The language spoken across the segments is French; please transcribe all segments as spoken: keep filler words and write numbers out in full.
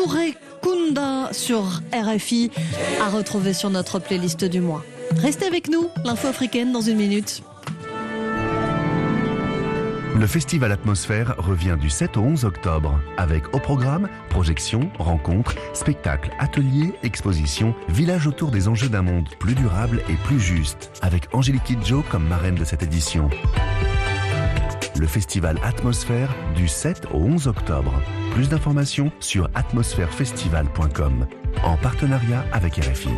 Touré Kunda sur R F I, à retrouver sur notre playlist du mois. Restez avec nous, l'info africaine dans une minute. Le festival Atmosphère revient du sept au onze octobre, avec au programme projections, rencontres, spectacles, ateliers, expositions, village autour des enjeux d'un monde plus durable et plus juste, avec Angélique Kidjo comme marraine de cette édition. Le festival Atmosphère du sept au onze octobre. Plus d'informations sur atmosphère festival point com, en partenariat avec R F I.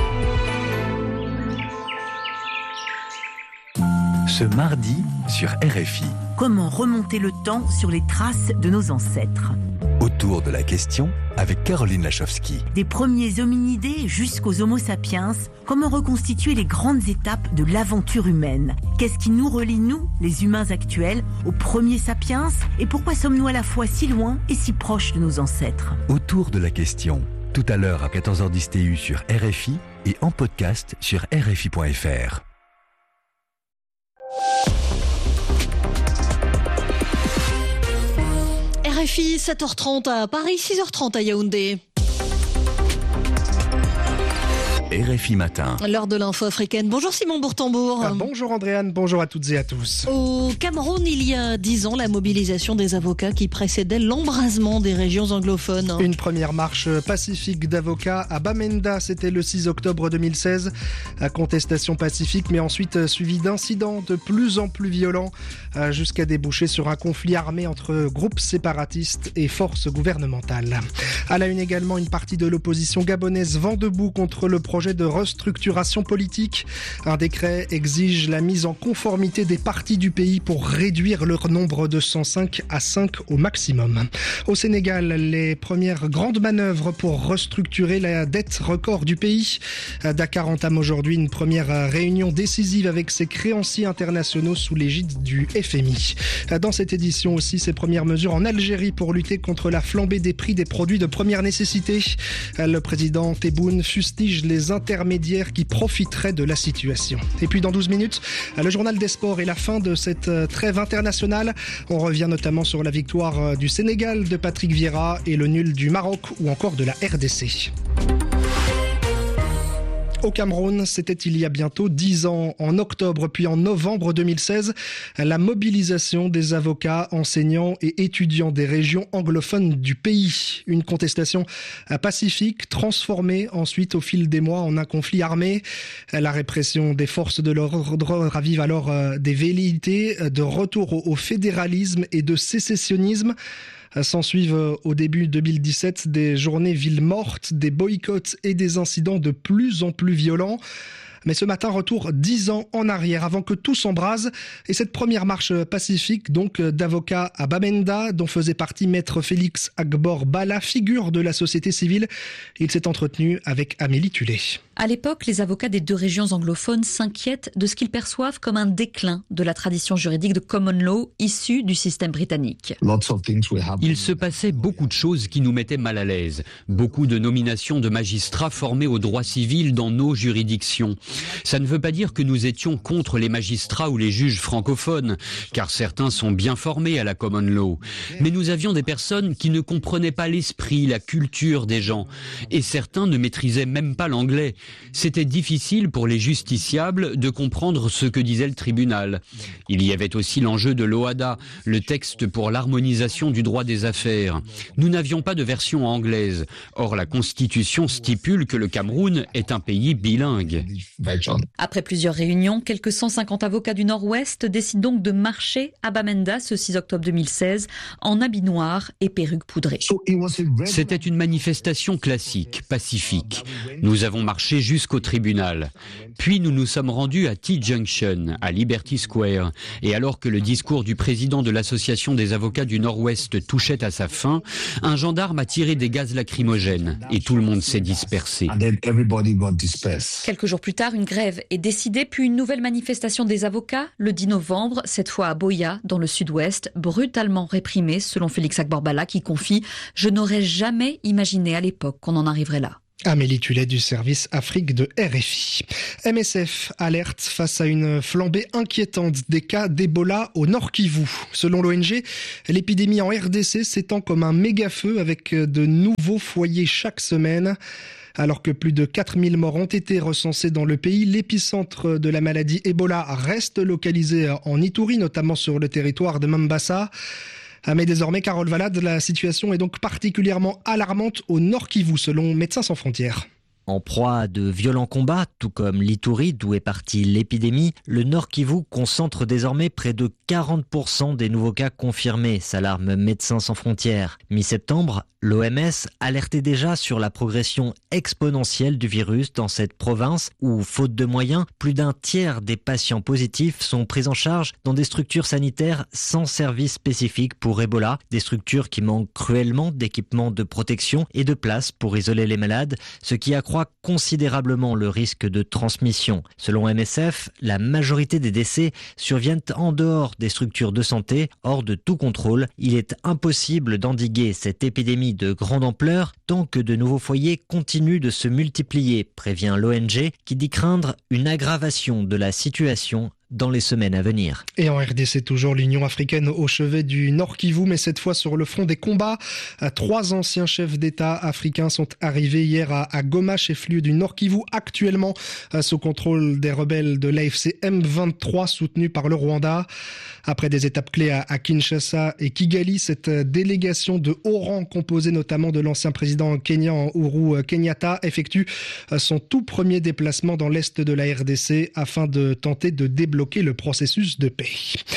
Ce mardi sur R F I. Comment remonter le temps sur les traces de nos ancêtres? Autour de la question avec Caroline Lachowski. Des premiers hominidés jusqu'aux Homo sapiens, comment reconstituer les grandes étapes de l'aventure humaine? Qu'est-ce qui nous relie, nous, les humains actuels, aux premiers sapiens? Et pourquoi sommes-nous à la fois si loin et si proches de nos ancêtres? Autour de la question, tout à l'heure à quatorze heures dix T U sur R F I et en podcast sur R F I point F R. R F I, sept heures trente à Paris, six heures trente à Yaoundé. R F I Matin. L'heure de l'info africaine. Bonjour Simon Bourtambour. Ah, bonjour Andréane, bonjour à toutes et à tous. Au Cameroun, il y a dix ans, la mobilisation des avocats qui précédait l'embrasement des régions anglophones. Une première marche pacifique d'avocats à Bamenda, c'était le six octobre deux mille seize. La contestation pacifique, mais ensuite suivie d'incidents de plus en plus violents, jusqu'à déboucher sur un conflit armé entre groupes séparatistes et forces gouvernementales. À la une également, une partie de l'opposition gabonaise vent debout contre le projet de restructuration politique. Un décret exige la mise en conformité des partis du pays pour réduire leur nombre de cent cinq à cinq au maximum. Au Sénégal, les premières grandes manœuvres pour restructurer la dette record du pays. Dakar entame aujourd'hui une première réunion décisive avec ses créanciers internationaux sous l'égide du F M I. Dans cette édition aussi, ses premières mesures en Algérie pour lutter contre la flambée des prix des produits de première nécessité. Le président Tebboune fustige les intermédiaires qui profiteraient de la situation. Et puis dans douze minutes, le journal des sports et la fin de cette trêve internationale. On revient notamment sur la victoire du Sénégal de Patrick Vieira et le nul du Maroc ou encore de la R D C. Au Cameroun, c'était il y a bientôt dix ans, en octobre puis en novembre deux mille seize, la mobilisation des avocats, enseignants et étudiants des régions anglophones du pays. Une contestation pacifique, transformée ensuite au fil des mois en un conflit armé. La répression des forces de l'ordre ravive alors des velléités de retour au fédéralisme et de sécessionnisme. S'ensuivent au début deux mille dix-sept des journées villes mortes, des boycotts et des incidents de plus en plus violents. Mais ce matin, retour dix ans en arrière avant que tout s'embrase. Et cette première marche pacifique, donc d'avocats à Bamenda, dont faisait partie maître Félix Agbor Bala, figure de la société civile. Il s'est entretenu avec Amélie Tullet. À l'époque, les avocats des deux régions anglophones s'inquiètent de ce qu'ils perçoivent comme un déclin de la tradition juridique de common law issue du système britannique. Il se passait beaucoup de choses qui nous mettaient mal à l'aise. Beaucoup de nominations de magistrats formés au droit civil dans nos juridictions. Ça ne veut pas dire que nous étions contre les magistrats ou les juges francophones, car certains sont bien formés à la common law. Mais nous avions des personnes qui ne comprenaient pas l'esprit, la culture des gens. Et certains ne maîtrisaient même pas l'anglais. C'était difficile pour les justiciables de comprendre ce que disait le tribunal. Il y avait aussi l'enjeu de l'O A D A, le texte pour l'harmonisation du droit des affaires. Nous n'avions pas de version anglaise. Or, la Constitution stipule que le Cameroun est un pays bilingue. Après plusieurs réunions, quelques cent cinquante avocats du Nord-Ouest décident donc de marcher à Bamenda ce six octobre deux mille seize en habit noir et perruque poudrée. C'était une manifestation classique, pacifique. Nous avons marché jusqu'au tribunal. Puis nous nous sommes rendus à T-Junction, à Liberty Square. Et alors que le discours du président de l'association des avocats du Nord-Ouest touchait à sa fin, un gendarme a tiré des gaz lacrymogènes et tout le monde s'est dispersé. Quelques jours plus tard, une grève est décidée, puis une nouvelle manifestation des avocats, le dix novembre, cette fois à Boya, dans le sud-ouest, brutalement réprimée, selon Félix Agbor Bala, qui confie « Je n'aurais jamais imaginé à l'époque qu'on en arriverait là ». Amélie Tullet du service Afrique de R F I. M S F alerte face à une flambée inquiétante des cas d'Ebola au Nord Kivu. Selon l'O N G, l'épidémie en R D C s'étend comme un méga-feu avec de nouveaux foyers chaque semaine. Alors que plus de quatre mille morts ont été recensés dans le pays, l'épicentre de la maladie Ebola reste localisé en Ituri, notamment sur le territoire de Mambasa. Mais désormais, Carole Valade, la situation est donc particulièrement alarmante au Nord Kivu, selon Médecins sans frontières. En proie à de violents combats, tout comme l'Ituri, d'où est partie l'épidémie, le Nord Kivu concentre désormais près de quarante pour cent des nouveaux cas confirmés, s'alarme Médecins sans frontières. Mi-septembre, l'O M S alertait déjà sur la progression exponentielle du virus dans cette province où, faute de moyens, plus d'un tiers des patients positifs sont pris en charge dans des structures sanitaires sans service spécifique pour Ebola, des structures qui manquent cruellement d'équipements de protection et de places pour isoler les malades, ce qui accroît considérablement le risque de transmission. Selon M S F, la majorité des décès surviennent en dehors des structures de santé, hors de tout contrôle. Il est impossible d'endiguer cette épidémie de grande ampleur tant que de nouveaux foyers continuent de se multiplier, prévient l'O N G qui dit craindre une aggravation de la situation dans les semaines à venir. Et en R D C, toujours l'Union africaine au chevet du Nord Kivu, mais cette fois sur le front des combats. Trois anciens chefs d'État africains sont arrivés hier à Goma, chef-lieu du Nord Kivu, actuellement sous contrôle des rebelles de l'A F C M vingt-trois, soutenus par le Rwanda. Après des étapes clés à Kinshasa et Kigali, cette délégation de haut rang, composée notamment de l'ancien président kenyan Uhuru Kenyatta, effectue son tout premier déplacement dans l'est de la R D C afin de tenter de débloquer le processus de paix.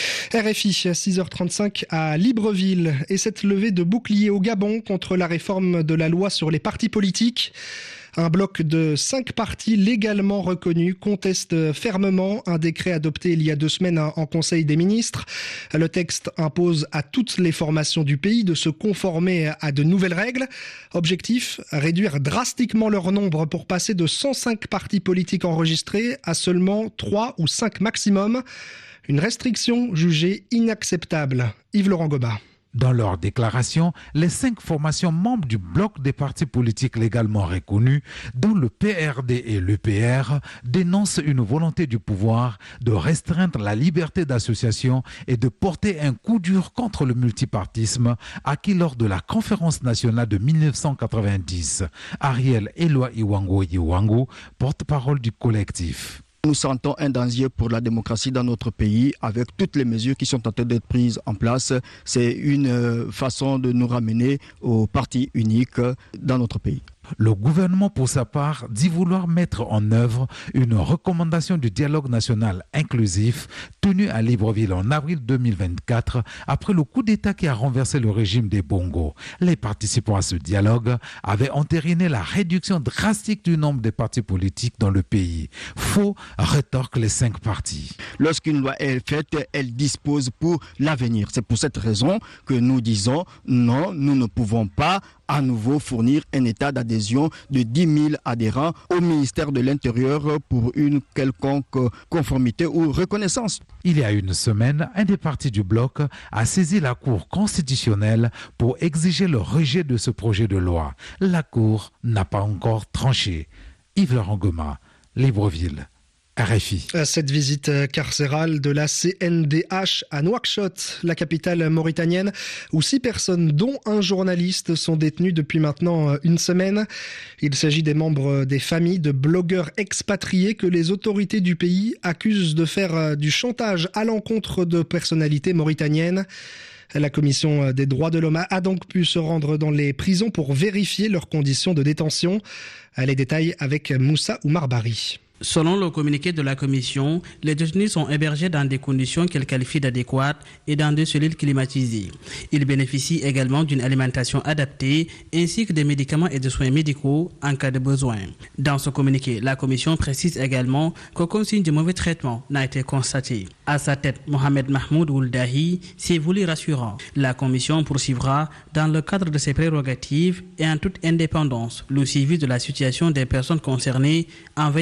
R F I, six heures trente-cinq à Libreville, et cette levée de bouclier au Gabon contre la réforme de la loi sur les partis politiques. Un bloc de cinq partis légalement reconnus conteste fermement un décret adopté il y a deux semaines en Conseil des ministres. Le texte impose à toutes les formations du pays de se conformer à de nouvelles règles. Objectif, réduire drastiquement leur nombre pour passer de cent cinq partis politiques enregistrés à seulement trois ou cinq maximum. Une restriction jugée inacceptable. Yves-Laurent Goba. Dans leur déclaration, les cinq formations membres du bloc des partis politiques légalement reconnus, dont le P R D et l'E P R, dénoncent une volonté du pouvoir de restreindre la liberté d'association et de porter un coup dur contre le multipartisme acquis lors de la conférence nationale de mille neuf cent quatre-vingt-dix. Ariel Eloi Iwango Iwango, porte-parole du collectif. Nous sentons un danger pour la démocratie dans notre pays avec toutes les mesures qui sont en train d'être prises en place. C'est une façon de nous ramener au parti unique dans notre pays. Le gouvernement, pour sa part, dit vouloir mettre en œuvre une recommandation du dialogue national inclusif tenue à Libreville en avril deux mille vingt-quatre après le coup d'État qui a renversé le régime des Bongo. Les participants à ce dialogue avaient entériné la réduction drastique du nombre de partis politiques dans le pays. Faux, rétorquent les cinq partis. Lorsqu'une loi est faite, elle dispose pour l'avenir. C'est pour cette raison que nous disons non, nous ne pouvons pas à nouveau fournir un état d'adhésion de dix mille adhérents au ministère de l'Intérieur pour une quelconque conformité ou reconnaissance. Il y a une semaine, un des partis du bloc a saisi la Cour constitutionnelle pour exiger le rejet de ce projet de loi. La Cour n'a pas encore tranché. Yves-Laurent Goba, Libreville. R F I. Cette visite carcérale de la C N D H à Nouakchott, la capitale mauritanienne, où six personnes, dont un journaliste, sont détenues depuis maintenant une semaine. Il s'agit des membres des familles de blogueurs expatriés que les autorités du pays accusent de faire du chantage à l'encontre de personnalités mauritaniennes. La Commission des droits de l'homme a donc pu se rendre dans les prisons pour vérifier leurs conditions de détention. Les détails avec Moussa Oumar Bari. Selon le communiqué de la Commission, les détenus sont hébergés dans des conditions qu'elle qualifie d'adéquates et dans des cellules climatisées. Ils bénéficient également d'une alimentation adaptée ainsi que des médicaments et des soins médicaux en cas de besoin. Dans ce communiqué, la Commission précise également qu'aucun signe de mauvais traitement n'a été constaté. À sa tête, Mohamed Mahmoud Ouldahi s'est voulu rassurant. La Commission poursuivra, dans le cadre de ses prérogatives et en toute indépendance, le suivi de la situation des personnes concernées en veillant au respect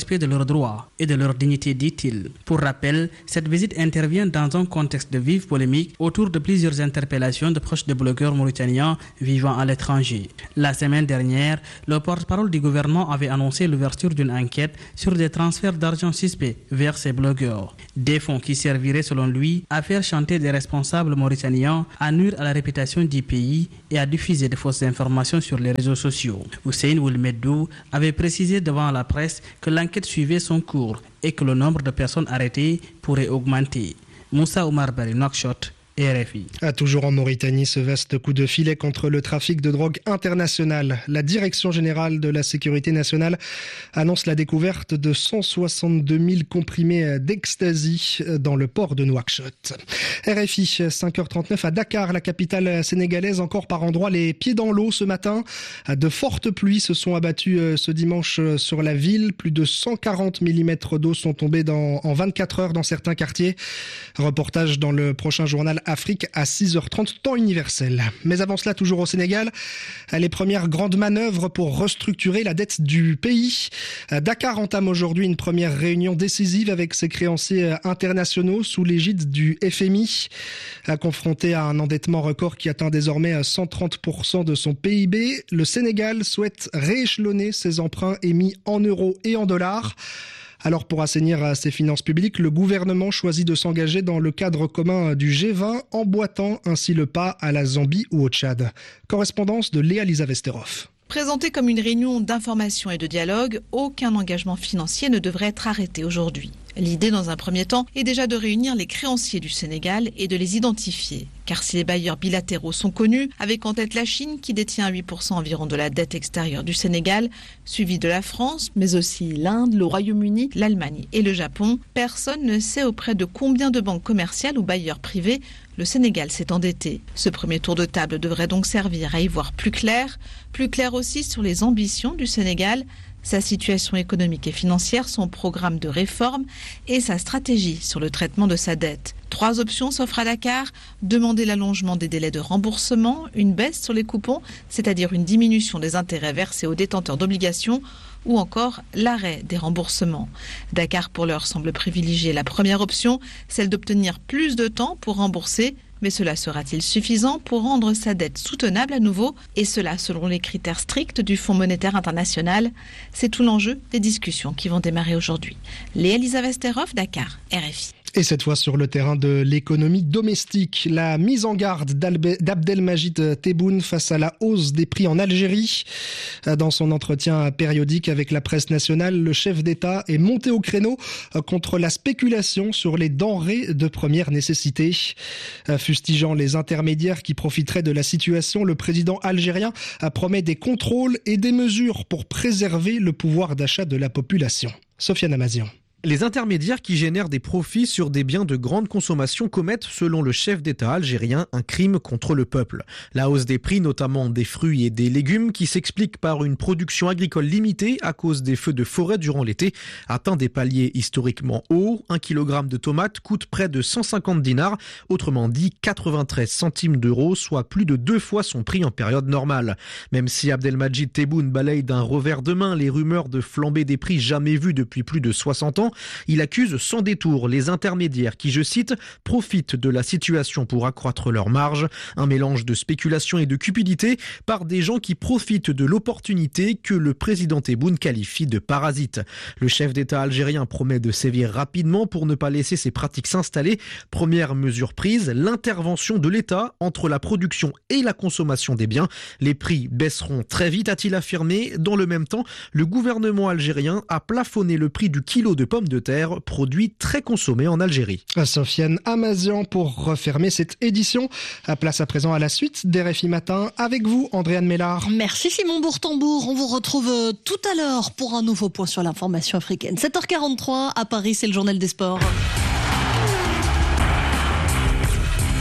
respect de leurs droits et de leur dignité, dit-il. Pour rappel, cette visite intervient dans un contexte de vive polémique autour de plusieurs interpellations de proches de blogueurs mauritaniens vivant à l'étranger. La semaine dernière, le porte-parole du gouvernement avait annoncé l'ouverture d'une enquête sur des transferts d'argent suspects vers ces blogueurs. Des fonds qui serviraient, selon lui, à faire chanter des responsables mauritaniens, à nuire à la réputation du pays et à diffuser de fausses informations sur les réseaux sociaux. Hussein Oulmeddou avait précisé devant la presse que l'enquête suivait son cours et que le nombre de personnes arrêtées pourrait augmenter. Moussa Oumar Bari, Nouakchott, R F I. Ah, toujours en Mauritanie, ce vaste coup de filet contre le trafic de drogue international. La Direction générale de la sécurité nationale annonce la découverte de cent soixante-deux mille comprimés d'ecstasy dans le port de Nouakchott. R F I, cinq heures trente-neuf à Dakar, la capitale sénégalaise, encore par endroits les pieds dans l'eau ce matin. De fortes pluies se sont abattues ce dimanche sur la ville. Plus de cent quarante millimètres d'eau sont tombés dans, en vingt-quatre heures dans certains quartiers. Reportage dans le prochain journal Afrique à six heures trente, temps universel. Mais avant cela, toujours au Sénégal, les premières grandes manœuvres pour restructurer la dette du pays. Dakar entame aujourd'hui une première réunion décisive avec ses créanciers internationaux sous l'égide du F M I. Confronté à un endettement record qui atteint désormais cent trente pour cent de son P I B, le Sénégal souhaite rééchelonner ses emprunts émis en euros et en dollars. Alors pour assainir ses finances publiques, le gouvernement choisit de s'engager dans le cadre commun du G vingt, emboîtant ainsi le pas à la Zambie ou au Tchad. Correspondance de Léa Lisa Vesterhoff. Présenté comme une réunion d'information et de dialogue, aucun engagement financier ne devrait être arrêté aujourd'hui. L'idée, dans un premier temps, est déjà de réunir les créanciers du Sénégal et de les identifier. Car si les bailleurs bilatéraux sont connus, avec en tête la Chine qui détient huit pour cent environ de la dette extérieure du Sénégal, suivi de la France, mais aussi l'Inde, le Royaume-Uni, l'Allemagne et le Japon, personne ne sait auprès de combien de banques commerciales ou bailleurs privés le Sénégal s'est endetté. Ce premier tour de table devrait donc servir à y voir plus clair, plus clair aussi sur les ambitions du Sénégal, sa situation économique et financière, son programme de réforme et sa stratégie sur le traitement de sa dette. Trois options s'offrent à Dakar. Demander l'allongement des délais de remboursement, une baisse sur les coupons, c'est-à-dire une diminution des intérêts versés aux détenteurs d'obligations, ou encore l'arrêt des remboursements. Dakar, pour l'heure, semble privilégier la première option, celle d'obtenir plus de temps pour rembourser. Mais cela sera-t-il suffisant pour rendre sa dette soutenable à nouveau? Et cela selon les critères stricts du Fonds monétaire international. C'est tout l'enjeu des discussions qui vont démarrer aujourd'hui. Léa Lisa Vesterhoff, Dakar, R F I. Et cette fois sur le terrain de l'économie domestique, la mise en garde d'Abdelmajid Tebboune face à la hausse des prix en Algérie. Dans son entretien périodique avec la presse nationale, le chef d'État est monté au créneau contre la spéculation sur les denrées de première nécessité. Fustigeant les intermédiaires qui profiteraient de la situation, le président algérien promet des contrôles et des mesures pour préserver le pouvoir d'achat de la population. Sofiane Amazian. Les intermédiaires qui génèrent des profits sur des biens de grande consommation commettent, selon le chef d'État algérien, un crime contre le peuple. La hausse des prix, notamment des fruits et des légumes, qui s'explique par une production agricole limitée à cause des feux de forêt durant l'été, atteint des paliers historiquement hauts. Un kilogramme de tomates coûte près de cent cinquante dinars, autrement dit quatre-vingt-treize centimes d'euros, soit plus de deux fois son prix en période normale. Même si Abdelmajid Tebboune balaye d'un revers de main les rumeurs de flambée des prix jamais vues depuis plus de soixante ans, il accuse sans détour les intermédiaires qui, je cite, profitent de la situation pour accroître leurs marges. Un mélange de spéculation et de cupidité par des gens qui profitent de l'opportunité que le président Tebboune qualifie de parasite. Le chef d'État algérien promet de sévir rapidement pour ne pas laisser ces pratiques s'installer. Première mesure prise, l'intervention de l'État entre la production et la consommation des biens. Les prix baisseront très vite, a-t-il affirmé. Dans le même temps, le gouvernement algérien a plafonné le prix du kilo de pommes de terre, produit très consommé en Algérie. Sofiane Amazian pour refermer cette édition. À place à présent à la suite d'R F I Matin avec vous, Andréane Mélard. Merci Simon Bourtambour. On vous retrouve tout à l'heure pour un nouveau point sur l'information africaine. sept heures quarante-trois à Paris, c'est le journal des sports.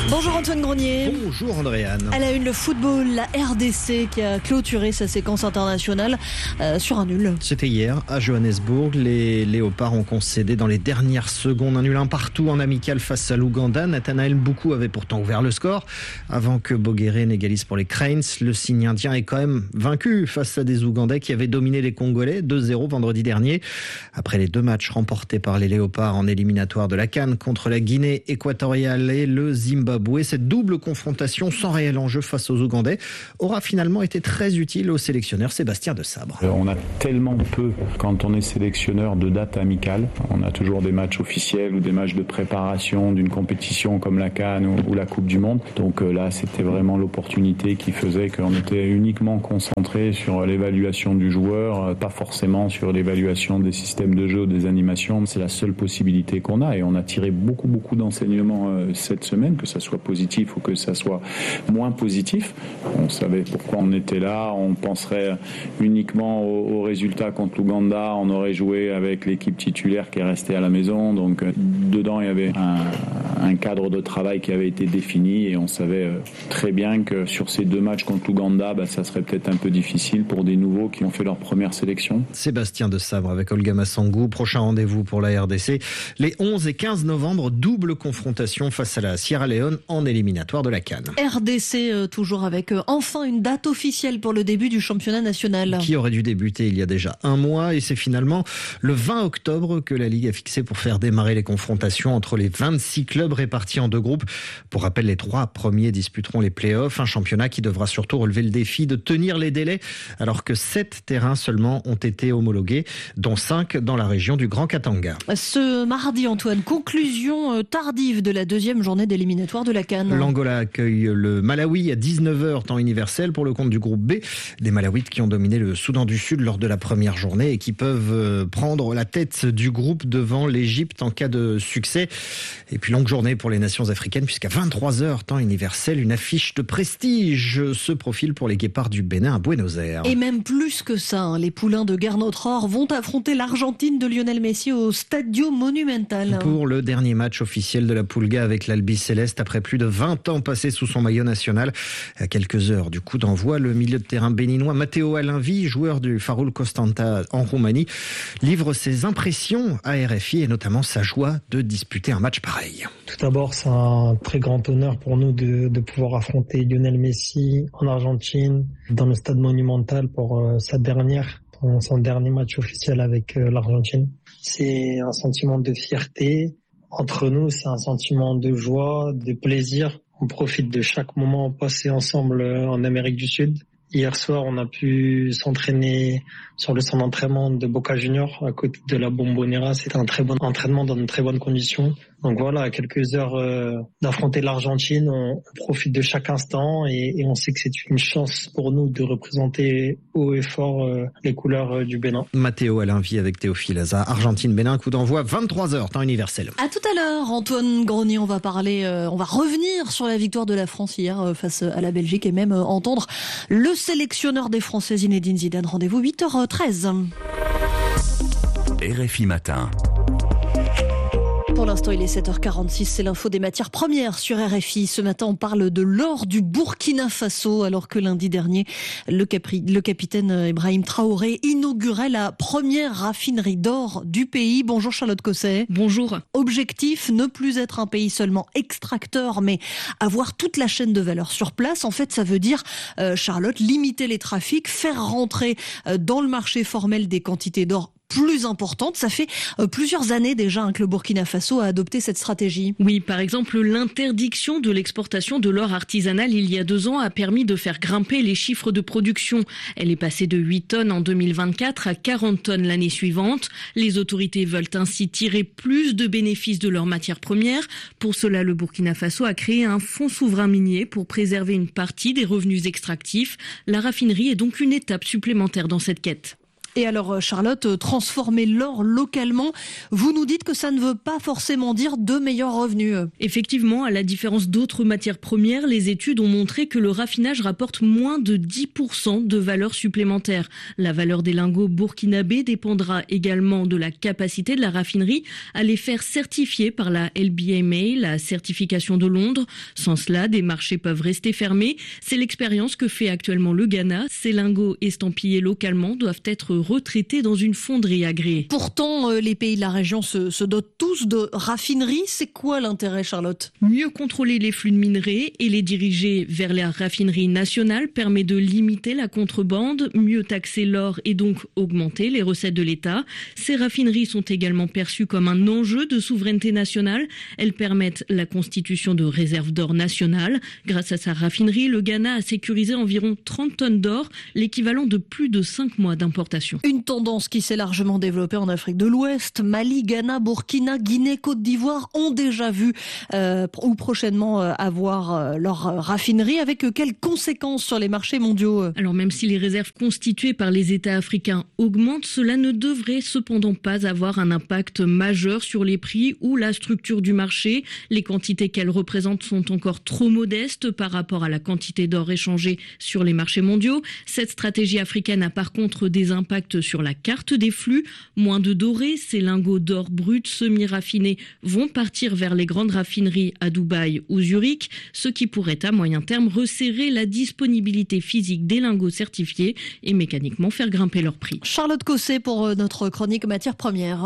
Bonjour Antoine Grenier. Bonjour Andréane. À la une, le football, la R D C qui a clôturé sa séquence internationale euh, sur un nul. C'était hier à Johannesburg. Les Léopards ont concédé dans les dernières secondes un nul un partout en amical face à l'Ouganda. Nathanaël Mboukou avait pourtant ouvert le score avant que Boguéré n'égalise pour les Cranes. Le signe indien est quand même vaincu face à des Ougandais qui avaient dominé les Congolais deux zéro vendredi dernier. Après les deux matchs remportés par les Léopards en éliminatoire de la CAN contre la Guinée équatoriale et le Zimbabwe, cette double confrontation sans réel enjeu face aux Ougandais aura finalement été très utile au sélectionneur Sébastien de Sabre. On a tellement peu, quand on est sélectionneur, de dates amicales. On a toujours des matchs officiels ou des matchs de préparation d'une compétition comme la CAN ou, ou la Coupe du Monde. Donc euh, là, c'était vraiment l'opportunité qui faisait qu'on était uniquement concentré sur l'évaluation du joueur, euh, pas forcément sur l'évaluation des systèmes de jeu ou des animations. C'est la seule possibilité qu'on a et on a tiré beaucoup, beaucoup d'enseignements euh, cette semaine, que ça soit positif ou que ça soit moins positif. On savait pourquoi on était là, on penserait uniquement aux, aux résultats contre l'Ouganda, on aurait joué avec l'équipe titulaire qui est restée à la maison, donc dedans il y avait un, un cadre de travail qui avait été défini et on savait très bien que sur ces deux matchs contre l'Ouganda, bah, ça serait peut-être un peu difficile pour des nouveaux qui ont fait leur première sélection. Sébastien de Sabre avec Olga Massangou, prochain rendez-vous pour la R D C, les onze et quinze novembre, double confrontation face à la Sierra Leone en éliminatoire de la CAN. R D C euh, toujours avec euh, enfin une date officielle pour le début du championnat national. Qui aurait dû débuter il y a déjà un mois et c'est finalement le vingt octobre que la Ligue a fixé pour faire démarrer les confrontations entre les vingt-six clubs répartis en deux groupes. Pour rappel, les trois premiers disputeront les play-offs, un championnat qui devra surtout relever le défi de tenir les délais alors que sept terrains seulement ont été homologués, dont cinq dans la région du Grand Katanga. Ce mardi, Antoine, conclusion tardive de la deuxième journée d'éliminatoire de la CAN. L'Angola accueille le Malawi à dix-neuf heures temps universel pour le compte du groupe B. Des Malawites qui ont dominé le Soudan du Sud lors de la première journée et qui peuvent prendre la tête du groupe devant l'Égypte en cas de succès. Et puis longue journée pour les nations africaines puisqu'à vingt-trois heures temps universel, une affiche de prestige se profile pour les Guépards du Bénin à Buenos Aires. Et même plus que ça, hein, les poulains de Gernot-Rohr vont affronter l'Argentine de Lionel Messi au Stadio Monumental. Pour le dernier match officiel de la Pulga avec l'Albi Céleste après plus de vingt ans passés sous son maillot national. À quelques heures du coup d'envoi, le milieu de terrain béninois Matteo Alinvi, joueur du Farul Constanta en Roumanie, livre ses impressions à R F I et notamment sa joie de disputer un match pareil. Tout d'abord, c'est un très grand honneur pour nous de, de pouvoir affronter Lionel Messi en Argentine, dans le stade monumental pour euh, sa dernière, son, son dernier match officiel avec euh, l'Argentine. C'est un sentiment de fierté. Entre nous, c'est un sentiment de joie, de plaisir. On profite de chaque moment passé ensemble en Amérique du Sud. Hier soir, on a pu s'entraîner sur le centre d'entraînement de Boca Juniors, à côté de la Bombonera. C'était un très bon entraînement dans de très bonnes conditions. Donc voilà, à quelques heures euh, d'affronter l'Argentine, on, on profite de chaque instant et, et on sait que c'est une chance pour nous de représenter haut et fort euh, les couleurs euh, du Bénin. Matteo Alinvi avec Théophile Aza, Argentine-Bénin, coup d'envoi vingt-trois heures, temps universel. À tout à l'heure, Antoine Grenier, on va parler, euh, on va revenir sur la victoire de la France hier euh, face à la Belgique et même euh, entendre le sélectionneur des Français Zinedine Zidane. Rendez-vous huit heures treize. R F I Matin. Pour l'instant, il est sept heures quarante-six, c'est l'info des matières premières sur R F I. Ce matin, on parle de l'or du Burkina Faso, alors que lundi dernier, le, capri, le capitaine Ibrahim Traoré inaugurait la première raffinerie d'or du pays. Bonjour Charlotte Cosset. Bonjour. Objectif, ne plus être un pays seulement extracteur, mais avoir toute la chaîne de valeur sur place. En fait, ça veut dire, euh, Charlotte, limiter les trafics, faire rentrer euh, dans le marché formel des quantités d'or plus importante. Ça fait euh, plusieurs années déjà hein, que le Burkina Faso a adopté cette stratégie. Oui, par exemple, l'interdiction de l'exportation de l'or artisanal il y a deux ans a permis de faire grimper les chiffres de production. Elle est passée de huit tonnes en deux mille vingt-quatre à quarante tonnes l'année suivante. Les autorités veulent ainsi tirer plus de bénéfices de leurs matières premières. Pour cela, le Burkina Faso a créé un fonds souverain minier pour préserver une partie des revenus extractifs. La raffinerie est donc une étape supplémentaire dans cette quête. Et alors Charlotte, transformer l'or localement, vous nous dites que ça ne veut pas forcément dire de meilleurs revenus. Effectivement, à la différence d'autres matières premières, les études ont montré que le raffinage rapporte moins de dix pour cent de valeur supplémentaire. La valeur des lingots burkinabés dépendra également de la capacité de la raffinerie à les faire certifier par la L B M A, la certification de Londres. Sans cela, des marchés peuvent rester fermés. C'est l'expérience que fait actuellement le Ghana. Ces lingots estampillés localement doivent être retraités dans une fonderie agréée. Pourtant, euh, les pays de la région se, se dotent tous de raffineries. C'est quoi l'intérêt, Charlotte ? Mieux contrôler les flux de minerais et les diriger vers la raffinerie nationale permet de limiter la contrebande, mieux taxer l'or et donc augmenter les recettes de l'État. Ces raffineries sont également perçues comme un enjeu de souveraineté nationale. Elles permettent la constitution de réserves d'or nationales. Grâce à sa raffinerie, le Ghana a sécurisé environ trente tonnes d'or, l'équivalent de plus de cinq mois d'importation. Une tendance qui s'est largement développée en Afrique de l'Ouest. Mali, Ghana, Burkina, Guinée, Côte d'Ivoire ont déjà vu euh, ou prochainement euh, avoir euh, leur raffinerie. Avec euh, quelles conséquences sur les marchés mondiaux ? Alors même si les réserves constituées par les États africains augmentent, cela ne devrait cependant pas avoir un impact majeur sur les prix ou la structure du marché. Les quantités qu'elles représentent sont encore trop modestes par rapport à la quantité d'or échangée sur les marchés mondiaux. Cette stratégie africaine a par contre des impacts sur la carte des flux. Moins de doré, ces lingots d'or brut semi-raffinés vont partir vers les grandes raffineries à Dubaï ou Zurich, ce qui pourrait à moyen terme resserrer la disponibilité physique des lingots certifiés et mécaniquement faire grimper leur prix. Charlotte Cosset pour notre chronique matières premières.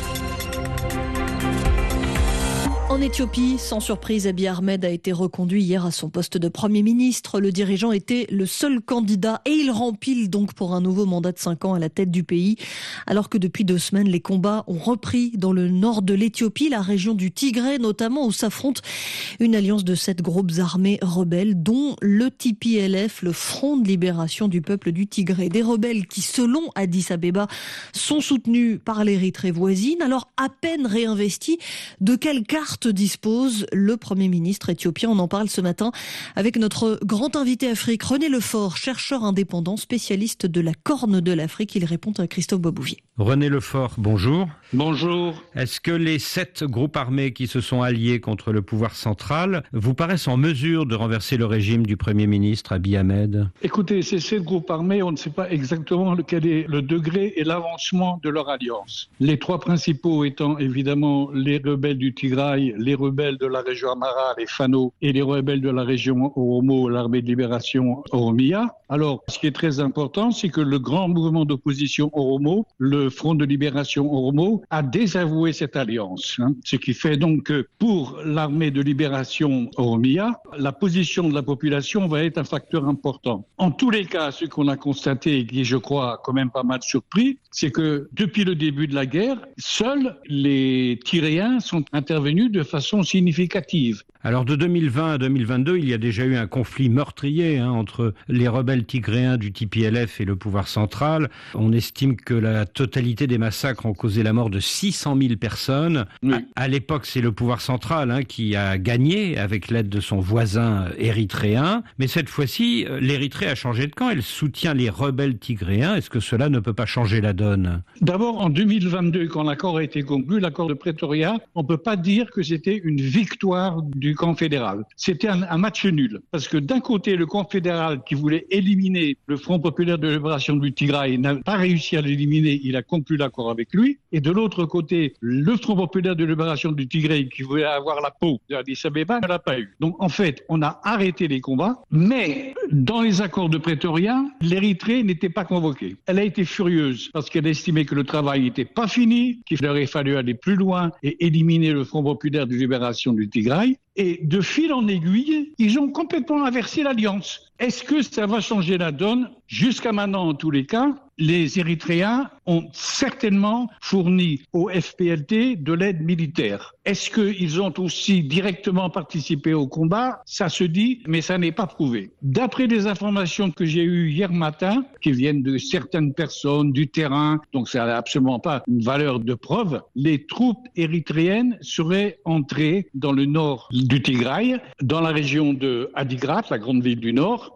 En Éthiopie, sans surprise, Abiy Ahmed a été reconduit hier à son poste de Premier ministre. Le dirigeant était le seul candidat et il rempile donc pour un nouveau mandat de cinq ans à la tête du pays. Alors que depuis deux semaines, les combats ont repris dans le nord de l'Éthiopie, la région du Tigré notamment, où s'affronte une alliance de sept groupes armés rebelles, dont le T P L F, le Front de libération du peuple du Tigré. Des rebelles qui, selon Addis Abeba, sont soutenus par l'Érythrée voisine. Alors, à peine réinvesti, de quelle carte dispose le Premier ministre éthiopien? On en parle ce matin avec notre grand invité Afrique, René Lefort, chercheur indépendant, spécialiste de la Corne de l'Afrique. Il répond à Christophe Babouvier. René Lefort, bonjour. Bonjour. Est-ce que les sept groupes armés qui se sont alliés contre le pouvoir central vous paraissent en mesure de renverser le régime du Premier ministre Abiy Ahmed? Écoutez, ces sept groupes armés, on ne sait pas exactement quel est le degré et l'avancement de leur alliance. Les trois principaux étant évidemment les rebelles du Tigray, les rebelles de la région Amhara, les Fano, et les rebelles de la région Oromo, l'armée de libération Oromia. Alors, ce qui est très important, c'est que le grand mouvement d'opposition Oromo, le Front de libération Oromo, a désavoué cette alliance. Hein. Ce qui fait donc que pour l'armée de libération Oromia, la position de la population va être un facteur important. En tous les cas, ce qu'on a constaté, et qui je crois a quand même pas mal surpris, c'est que depuis le début de la guerre, seuls les Tyréens sont intervenus de façon significative. Alors de deux mille vingt à deux mille vingt-deux, il y a déjà eu un conflit meurtrier hein, entre les rebelles tigréens du T P L F et le pouvoir central. On estime que la totalité des massacres ont causé la mort de six cent mille personnes. Oui. À, à l'époque, c'est le pouvoir central hein, qui a gagné avec l'aide de son voisin érythréen. Mais cette fois-ci, l'Érythrée a changé de camp. Elle soutient les rebelles tigréens. Est-ce que cela ne peut pas changer la donne? D'abord, en deux mille vingt-deux, quand l'accord a été conclu, l'accord de Pretoria, on ne peut pas dire que c'était une victoire du camp fédéral. C'était un, un match nul. Parce que d'un côté, le camp fédéral qui voulait éliminer le Front populaire de libération du Tigray n'a pas réussi à l'éliminer. Il a conclu l'accord avec lui. Et de l'autre côté, le Front populaire de libération du Tigray qui voulait avoir la peau d'Addis Abeba ne l'a pas eu. Donc en fait, on a arrêté les combats. Mais dans les accords de Pretoria, l'Érythrée n'était pas convoquée. Elle a été furieuse parce qu'elle estimait que le travail n'était pas fini, qu'il aurait fallu aller plus loin et éliminer le Front populaire de libération du Tigray. Et de fil en aiguille, ils ont complètement inversé l'alliance. Est-ce que ça va changer la donne? Jusqu'à maintenant, en tous les cas, les Érythréens ont certainement fourni au F P L T de l'aide militaire. Est-ce qu'ils ont aussi directement participé au combat? Ça se dit, mais ça n'est pas prouvé. D'après les informations que j'ai eues hier matin, qui viennent de certaines personnes du terrain, donc ça n'a absolument pas une valeur de preuve, les troupes érythréennes seraient entrées dans le nord du Tigray, dans la région de Adigrat, la grande ville du nord,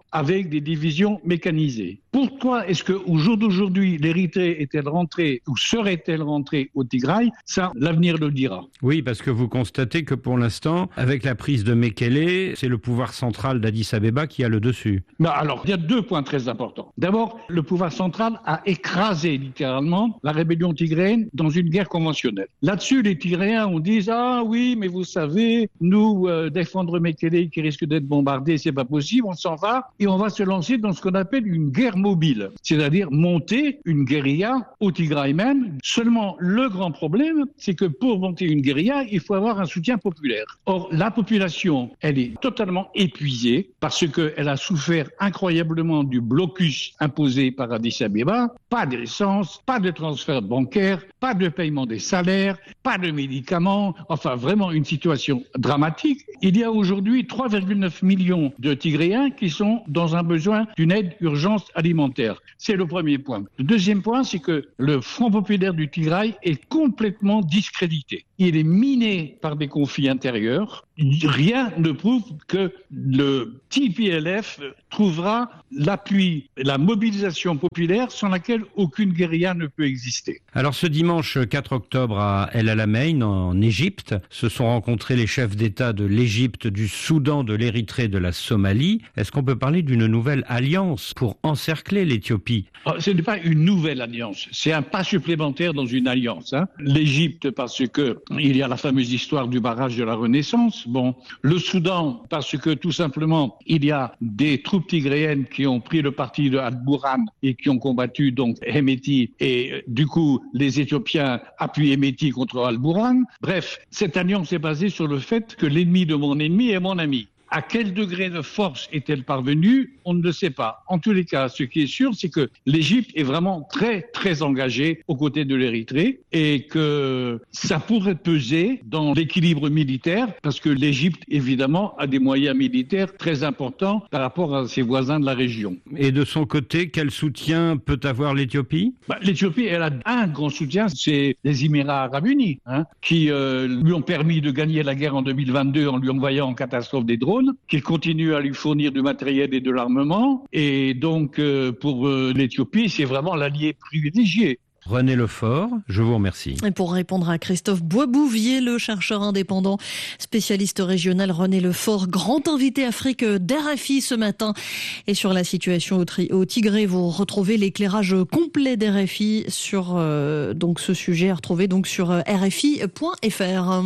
avec des divisions mécanisées. Pourquoi est-ce qu'au jour d'aujourd'hui, l'Érythrée est-elle rentrée ou serait-elle rentrée au Tigray? Ça, l'avenir le dira. Oui, parce que vous constatez que pour l'instant, avec la prise de Mekele, c'est le pouvoir central d'Addis Abeba qui a le dessus. Ben alors, il y a deux points très importants. D'abord, le pouvoir central a écrasé littéralement la rébellion tigréenne dans une guerre conventionnelle. Là-dessus, les Tigréens ont dit « Ah oui, mais vous savez, nous, euh, défendre Mekele qui risque d'être bombardé, c'est pas possible, on s'en va et on va se lancer dans ce qu'on appelle une guerre mobile, c'est-à-dire monter une guérilla au Tigray même. Seulement, le grand problème, c'est que pour monter une guérilla, il faut avoir un soutien populaire. Or, la population, elle est totalement épuisée parce qu'elle a souffert incroyablement du blocus imposé par Addis Abeba. Pas d'essence, pas de transfert bancaire, pas de paiement des salaires, pas de médicaments, enfin vraiment une situation dramatique. Il y a aujourd'hui trois virgule neuf millions de Tigréens qui sont dans un besoin d'une aide urgence alimentaire. C'est le premier point. Le deuxième point, c'est que le Front populaire du Tigray est complètement discrédité. Il est miné par des conflits intérieurs. Rien ne prouve que le T P L F trouvera l'appui et la mobilisation populaire sans laquelle aucune guérilla ne peut exister. Alors ce dimanche quatre octobre à El Alamein en Égypte, se sont rencontrés les chefs d'État de l'Égypte, du Soudan, de l'Érythrée, de la Somalie. Est-ce qu'on peut parler d'une nouvelle alliance pour encercler l'Éthiopie? Oh, ce n'est pas une nouvelle alliance, c'est un pas supplémentaire dans une alliance. Hein. L'Égypte parce que il y a la fameuse histoire du barrage de la Renaissance. Bon, le Soudan parce que tout simplement il y a des troupes tigréennes qui ont pris le parti de Al-Bourhan et qui ont combattu donc Hemeti et du coup les Éthiopiens appuient Hemeti contre Al-Bourhan. Bref, cette alliance est basée sur le fait que l'ennemi de mon ennemi est mon ami. À quel degré de force est-elle parvenue? On ne le sait pas. En tous les cas, ce qui est sûr, c'est que l'Égypte est vraiment très, très engagée aux côtés de l'Érythrée et que ça pourrait peser dans l'équilibre militaire parce que l'Égypte, évidemment, a des moyens militaires très importants par rapport à ses voisins de la région. Et de son côté, quel soutien peut avoir l'Éthiopie? Bah, L'Éthiopie, elle a un grand soutien, c'est les Émirats arabes unis, hein, qui euh, lui ont permis de gagner la guerre en deux mille vingt-deux en lui envoyant en catastrophe des drones, qu'il continue à lui fournir du matériel et de l'armement. Et donc, euh, pour euh, l'Éthiopie, c'est vraiment l'allié privilégié. René Lefort, je vous remercie. Et pour répondre à Christophe Boisbouvier, le chercheur indépendant, spécialiste régional René Lefort, grand invité Afrique d'R F I ce matin. Et sur la situation au, tri- au Tigré, vous retrouvez l'éclairage complet d'R F I sur euh, donc ce sujet à retrouver donc sur R F I point F R.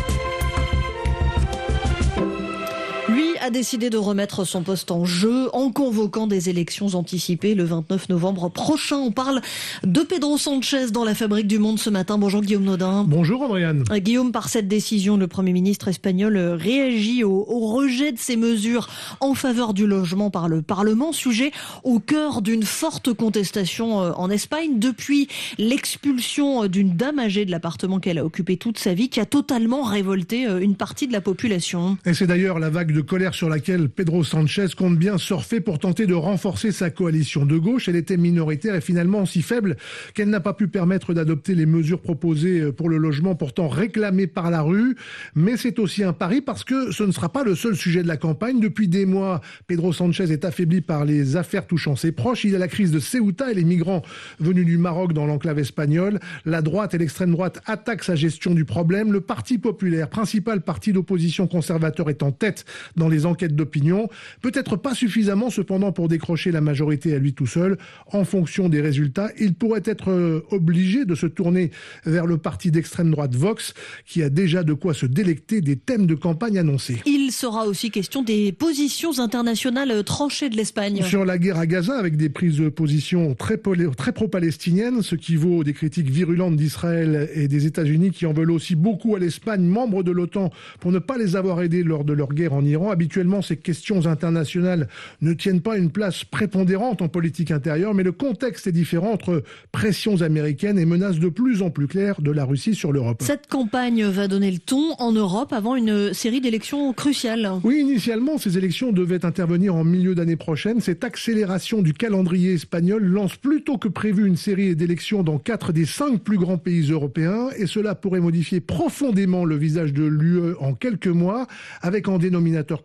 A décidé de remettre son poste en jeu en convoquant des élections anticipées le vingt-neuf novembre prochain. On parle de Pedro Sanchez dans la Fabrique du Monde ce matin. Bonjour Guillaume Nodin. Bonjour Andréane. Guillaume, par cette décision, le Premier ministre espagnol réagit au, au rejet de ces mesures en faveur du logement par le Parlement, sujet au cœur d'une forte contestation en Espagne depuis l'expulsion d'une dame âgée de l'appartement qu'elle a occupé toute sa vie, qui a totalement révolté une partie de la population. Et c'est d'ailleurs la vague de colère sur laquelle Pedro Sanchez compte bien surfer pour tenter de renforcer sa coalition de gauche. Elle était minoritaire et finalement si faible qu'elle n'a pas pu permettre d'adopter les mesures proposées pour le logement pourtant réclamées par la rue. Mais c'est aussi un pari parce que ce ne sera pas le seul sujet de la campagne. Depuis des mois, Pedro Sanchez est affaibli par les affaires touchant ses proches. Il y a la crise de Ceuta et les migrants venus du Maroc dans l'enclave espagnole. La droite et l'extrême droite attaquent sa gestion du problème. Le Parti populaire, principal parti d'opposition conservateur, est en tête dans les enquêtes d'opinion. Peut-être pas suffisamment cependant pour décrocher la majorité à lui tout seul. En fonction des résultats, il pourrait être obligé de se tourner vers le parti d'extrême droite Vox, qui a déjà de quoi se délecter des thèmes de campagne annoncés. Il sera aussi question des positions internationales tranchées de l'Espagne. Sur la guerre à Gaza, avec des prises de position très, très pro-palestiniennes, ce qui vaut des critiques virulentes d'Israël et des États-Unis qui en veulent aussi beaucoup à l'Espagne, membre de l'OTAN, pour ne pas les avoir aidés lors de leur guerre en Iran. Habituellement, ces questions internationales ne tiennent pas une place prépondérante en politique intérieure, mais le contexte est différent entre pressions américaines et menaces de plus en plus claires de la Russie sur l'Europe. Cette campagne va donner le ton en Europe avant une série d'élections cruciales. Oui, initialement, ces élections devaient intervenir en milieu d'année prochaine. Cette accélération du calendrier espagnol lance plus tôt que prévu une série d'élections dans quatre des cinq plus grands pays européens, et cela pourrait modifier profondément le visage de l'U E en quelques mois, avec en dénominateur commun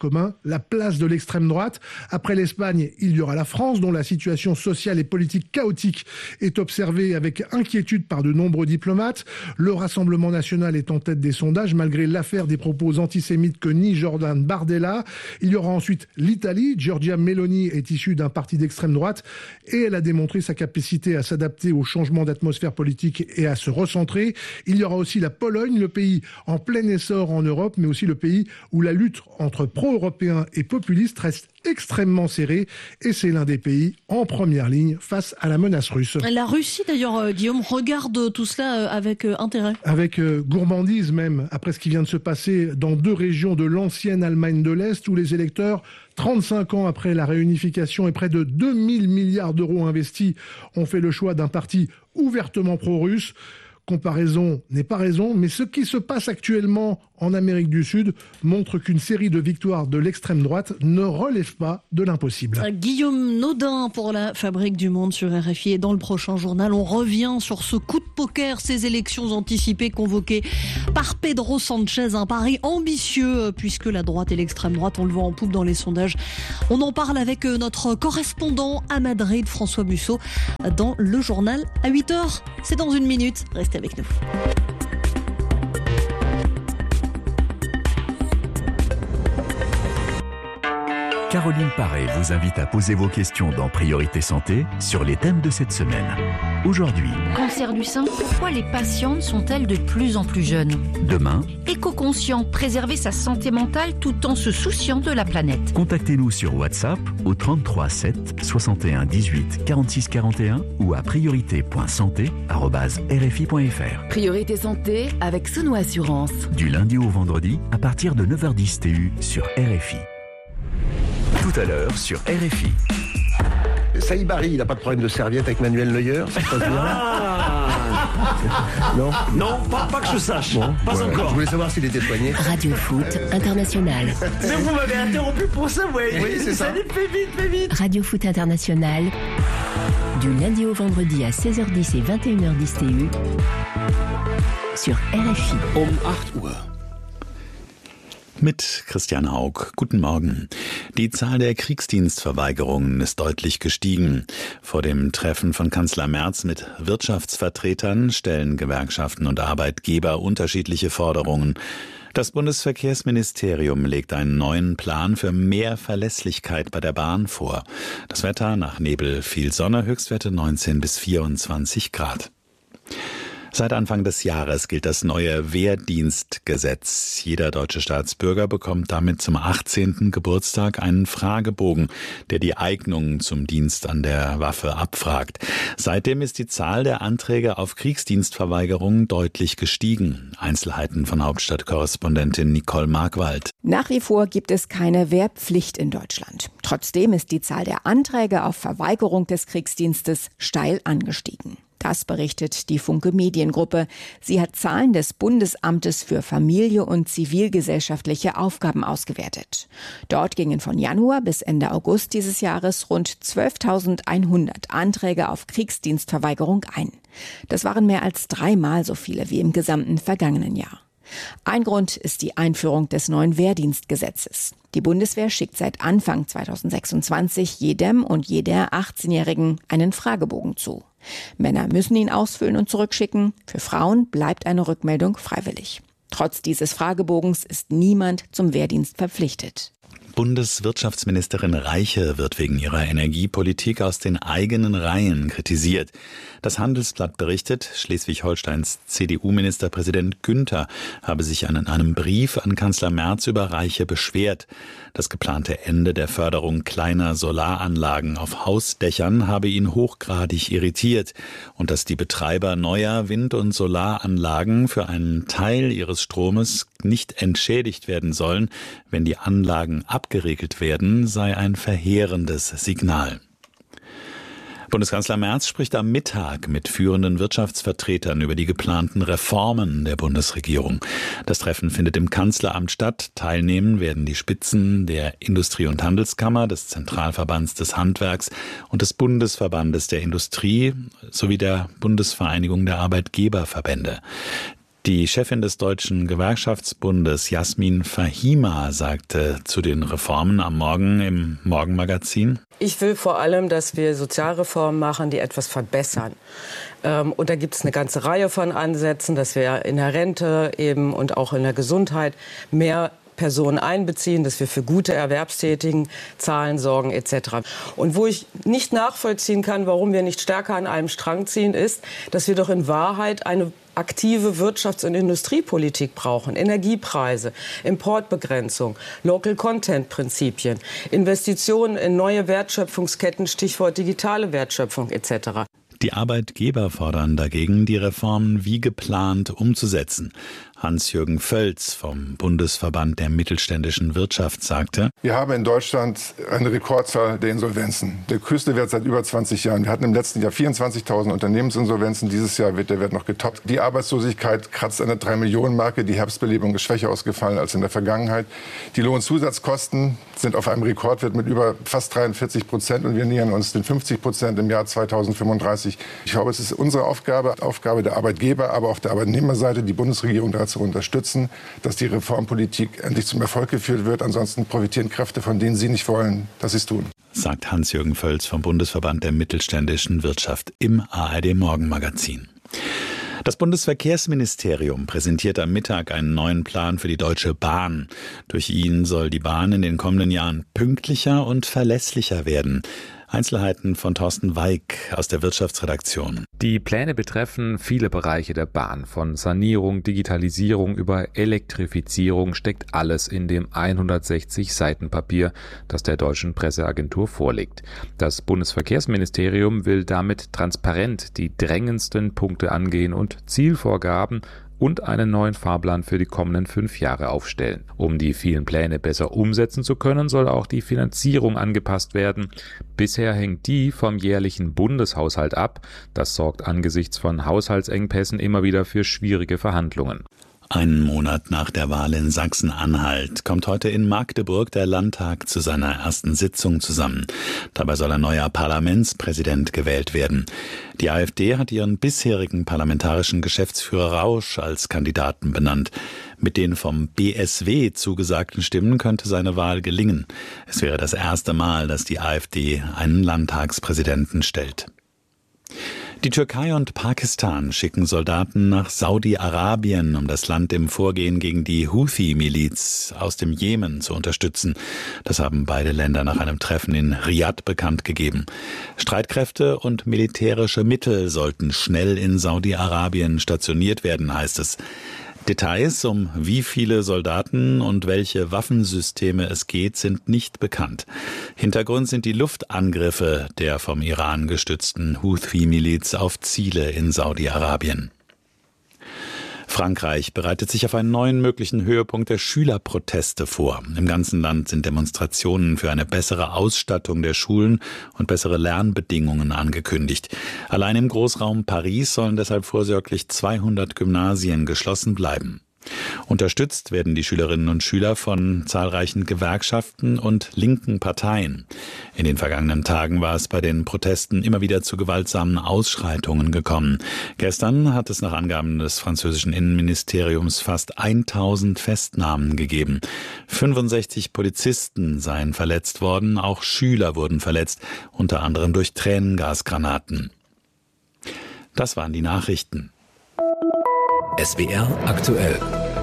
commun, la place de l'extrême droite. Après l'Espagne, il y aura la France, dont la situation sociale et politique chaotique est observée avec inquiétude par de nombreux diplomates. Le Rassemblement national est en tête des sondages, malgré l'affaire des propos antisémites que nie Jordan Bardella. Il y aura ensuite l'Italie. Giorgia Meloni est issue d'un parti d'extrême droite et elle a démontré sa capacité à s'adapter au changement d'atmosphère politique et à se recentrer. Il y aura aussi la Pologne, le pays en plein essor en Europe, mais aussi le pays où la lutte entre pro-européens et populistes reste extrêmement serrée, et c'est l'un des pays en première ligne face à la menace russe. La Russie d'ailleurs, euh, Guillaume, regarde tout cela euh, avec euh, intérêt. Avec euh, gourmandise même, après ce qui vient de se passer dans deux régions de l'ancienne Allemagne de l'Est, où les électeurs, trente-cinq ans après la réunification et près de deux mille milliards d'euros investis, ont fait le choix d'un parti ouvertement pro-russe. Comparaison n'est pas raison, mais ce qui se passe actuellement en Amérique du Sud montre qu'une série de victoires de l'extrême droite ne relève pas de l'impossible. Guillaume Naudin pour la Fabrique du Monde sur R F I. Et dans le prochain journal, on revient sur ce coup de poker, ces élections anticipées convoquées par Pedro Sanchez. Un pari ambitieux puisque la droite et l'extrême droite, on le voit en poupe dans les sondages. On en parle avec notre correspondant à Madrid, François Musso, dans le journal à huit heures. C'est dans une minute. Restez avec nous. Caroline Paré vous invite à poser vos questions dans Priorité Santé sur les thèmes de cette semaine. Aujourd'hui, cancer du sein, pourquoi les patientes sont-elles de plus en plus jeunes? Demain, éco-conscient, préserver sa santé mentale tout en se souciant de la planète. Contactez-nous sur WhatsApp au trente-trois sept soixante et un dix-huit quarante-six quarante et un ou à priorité point santé arobase r f i point f r. Priorité Santé avec Sono Assurance. Du lundi au vendredi à partir de neuf heures dix T U sur R F I. Tout à l'heure sur R F I. Saïd Barry, il n'a pas de problème de serviette avec Manuel Neuer, ça se passe bien. Ah non, non, pas, pas que je sache. Bon, pas voilà. encore. Je voulais savoir s'il était soigné. Radio Foot International. Mais vous m'avez interrompu pour ça, ouais. Oui, c'est ça. Allez, fais vite, fais vite. Radio Foot International. Du lundi au vendredi à seize heures dix et vingt et une heures dix T U. Sur R F I. Um acht Uhr. Mit Christian Haug. Guten Morgen. Die Zahl der Kriegsdienstverweigerungen ist deutlich gestiegen. Vor dem Treffen von Kanzler Merz mit Wirtschaftsvertretern stellen Gewerkschaften und Arbeitgeber unterschiedliche Forderungen. Das Bundesverkehrsministerium legt einen neuen Plan für mehr Verlässlichkeit bei der Bahn vor. Das Wetter: nach Nebel viel Sonne, Höchstwerte neunzehn bis vierundzwanzig Grad. Seit Anfang des Jahres gilt das neue Wehrdienstgesetz. Jeder deutsche Staatsbürger bekommt damit zum achtzehnten Geburtstag einen Fragebogen, der die Eignung zum Dienst an der Waffe abfragt. Seitdem ist die Zahl der Anträge auf Kriegsdienstverweigerung deutlich gestiegen. Einzelheiten von Hauptstadtkorrespondentin Nicole Markwald. Nach wie vor gibt es keine Wehrpflicht in Deutschland. Trotzdem ist die Zahl der Anträge auf Verweigerung des Kriegsdienstes steil angestiegen. Das berichtet die Funke Mediengruppe. Sie hat Zahlen des Bundesamtes für Familie und zivilgesellschaftliche Aufgaben ausgewertet. Dort gingen von Januar bis Ende August dieses Jahres rund zwölftausendeinhundert Anträge auf Kriegsdienstverweigerung ein. Das waren mehr als dreimal so viele wie im gesamten vergangenen Jahr. Ein Grund ist die Einführung des neuen Wehrdienstgesetzes. Die Bundeswehr schickt seit Anfang zweitausendsechsundzwanzig jedem und jeder achtzehnjährigen einen Fragebogen zu. Männer müssen ihn ausfüllen und zurückschicken. Für Frauen bleibt eine Rückmeldung freiwillig. Trotz dieses Fragebogens ist niemand zum Wehrdienst verpflichtet. Bundeswirtschaftsministerin Reiche wird wegen ihrer Energiepolitik aus den eigenen Reihen kritisiert. Das Handelsblatt berichtet, Schleswig-Holsteins C D U-Ministerpräsident Günther habe sich in einem Brief an Kanzler Merz über Reiche beschwert. Das geplante Ende der Förderung kleiner Solaranlagen auf Hausdächern habe ihn hochgradig irritiert und dass die Betreiber neuer Wind- und Solaranlagen für einen Teil ihres Stromes nicht entschädigt werden sollen, wenn die Anlagen abgeregelt werden, sei ein verheerendes Signal. Bundeskanzler Merz spricht am Mittag mit führenden Wirtschaftsvertretern über die geplanten Reformen der Bundesregierung. Das Treffen findet im Kanzleramt statt. Teilnehmen werden die Spitzen der Industrie- und Handelskammer, des Zentralverbands des Handwerks und des Bundesverbandes der Industrie sowie der Bundesvereinigung der Arbeitgeberverbände. Die Chefin des Deutschen Gewerkschaftsbundes, Jasmin Fahima, sagte zu den Reformen am Morgen im Morgenmagazin: Ich will vor allem, dass wir Sozialreformen machen, die etwas verbessern. Und da gibt es eine ganze Reihe von Ansätzen, dass wir in der Rente eben und auch in der Gesundheit mehr Personen einbeziehen, dass wir für gute Erwerbstätigen Zahlen sorgen et cetera. Und wo ich nicht nachvollziehen kann, warum wir nicht stärker an einem Strang ziehen, ist, dass wir doch in Wahrheit eine aktive Wirtschafts- und Industriepolitik brauchen. Energiepreise, Importbegrenzung, Local-Content-Prinzipien, Investitionen in neue Wertschöpfungsketten, Stichwort digitale Wertschöpfung et cetera. Die Arbeitgeber fordern dagegen, die Reformen wie geplant umzusetzen. Hans-Jürgen Völz vom Bundesverband der mittelständischen Wirtschaft sagte: Wir haben in Deutschland eine Rekordzahl der Insolvenzen. Der höchste Wert seit über zwanzig Jahren. Wir hatten im letzten Jahr vierundzwanzigtausend Unternehmensinsolvenzen. Dieses Jahr wird der Wert noch getoppt. Die Arbeitslosigkeit kratzt an der drei Millionen Marke. Die Herbstbelebung ist schwächer ausgefallen als in der Vergangenheit. Die Lohnzusatzkosten sind auf einem Rekordwert mit über fast dreiundvierzig Prozent und wir nähern uns den fünfzig Prozent im Jahr zweitausendfünfunddreißig. Ich glaube, es ist unsere Aufgabe, Aufgabe der Arbeitgeber, aber auch der Arbeitnehmerseite, die Bundesregierung dazu zu unterstützen, dass die Reformpolitik endlich zum Erfolg geführt wird. Ansonsten profitieren Kräfte, von denen Sie nicht wollen, dass sie es tun. Sagt Hans-Jürgen Völz vom Bundesverband der mittelständischen Wirtschaft im A R D Morgenmagazin. Das Bundesverkehrsministerium präsentiert am Mittag einen neuen Plan für die Deutsche Bahn. Durch ihn soll die Bahn in den kommenden Jahren pünktlicher und verlässlicher werden. Einzelheiten von Thorsten Weig aus der Wirtschaftsredaktion. Die Pläne betreffen viele Bereiche der Bahn. Von Sanierung, Digitalisierung über Elektrifizierung steckt alles in dem hundertsechzig Seiten Papier, das der deutschen Presseagentur vorliegt. Das Bundesverkehrsministerium will damit transparent die drängendsten Punkte angehen und Zielvorgaben und einen neuen Fahrplan für die kommenden fünf Jahre aufstellen. Um die vielen Pläne besser umsetzen zu können, soll auch die Finanzierung angepasst werden. Bisher hängt die vom jährlichen Bundeshaushalt ab. Das sorgt angesichts von Haushaltsengpässen immer wieder für schwierige Verhandlungen. Einen Monat nach der Wahl in Sachsen-Anhalt kommt heute in Magdeburg der Landtag zu seiner ersten Sitzung zusammen. Dabei soll ein neuer Parlamentspräsident gewählt werden. Die AfD hat ihren bisherigen parlamentarischen Geschäftsführer Rausch als Kandidaten benannt. Mit den vom B S W zugesagten Stimmen könnte seine Wahl gelingen. Es wäre das erste Mal, dass die AfD einen Landtagspräsidenten stellt. Die Türkei und Pakistan schicken Soldaten nach Saudi-Arabien, um das Land im Vorgehen gegen die Houthi-Miliz aus dem Jemen zu unterstützen. Das haben beide Länder nach einem Treffen in Riad bekannt gegeben. Streitkräfte und militärische Mittel sollten schnell in Saudi-Arabien stationiert werden, heißt es. Details, um wie viele Soldaten und welche Waffensysteme es geht, sind nicht bekannt. Hintergrund sind die Luftangriffe der vom Iran gestützten Houthi-Miliz auf Ziele in Saudi-Arabien. Frankreich bereitet sich auf einen neuen möglichen Höhepunkt der Schülerproteste vor. Im ganzen Land sind Demonstrationen für eine bessere Ausstattung der Schulen und bessere Lernbedingungen angekündigt. Allein im Großraum Paris sollen deshalb vorsorglich zweihundert Gymnasien geschlossen bleiben. Unterstützt werden die Schülerinnen und Schüler von zahlreichen Gewerkschaften und linken Parteien. In den vergangenen Tagen war es bei den Protesten immer wieder zu gewaltsamen Ausschreitungen gekommen. Gestern hat es nach Angaben des französischen Innenministeriums fast tausend Festnahmen gegeben. fünfundsechzig Polizisten seien verletzt worden, auch Schüler wurden verletzt, unter anderem durch Tränengasgranaten. Das waren die Nachrichten. S W R aktuell.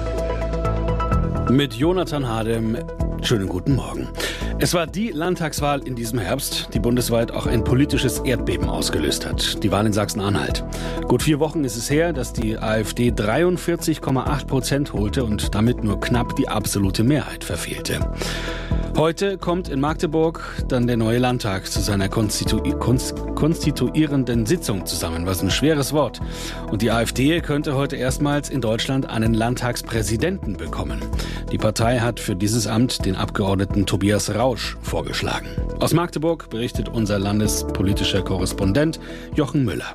Mit Jonathan Hadem. Schönen guten Morgen. Es war die Landtagswahl in diesem Herbst, die bundesweit auch ein politisches Erdbeben ausgelöst hat. Die Wahl in Sachsen-Anhalt. Gut vier Wochen ist es her, dass die AfD dreiundvierzig Komma acht Prozent holte und damit nur knapp die absolute Mehrheit verfehlte. Heute kommt in Magdeburg dann der neue Landtag zu seiner konstitu- konst- konstituierenden Sitzung zusammen. Was ein schweres Wort. Und die AfD könnte heute erstmals in Deutschland einen Landtagspräsidenten bekommen. Die Partei hat für dieses Amt den Abgeordneten Tobias Rausch vorgeschlagen. Aus Magdeburg berichtet unser landespolitischer Korrespondent Jochen Müller.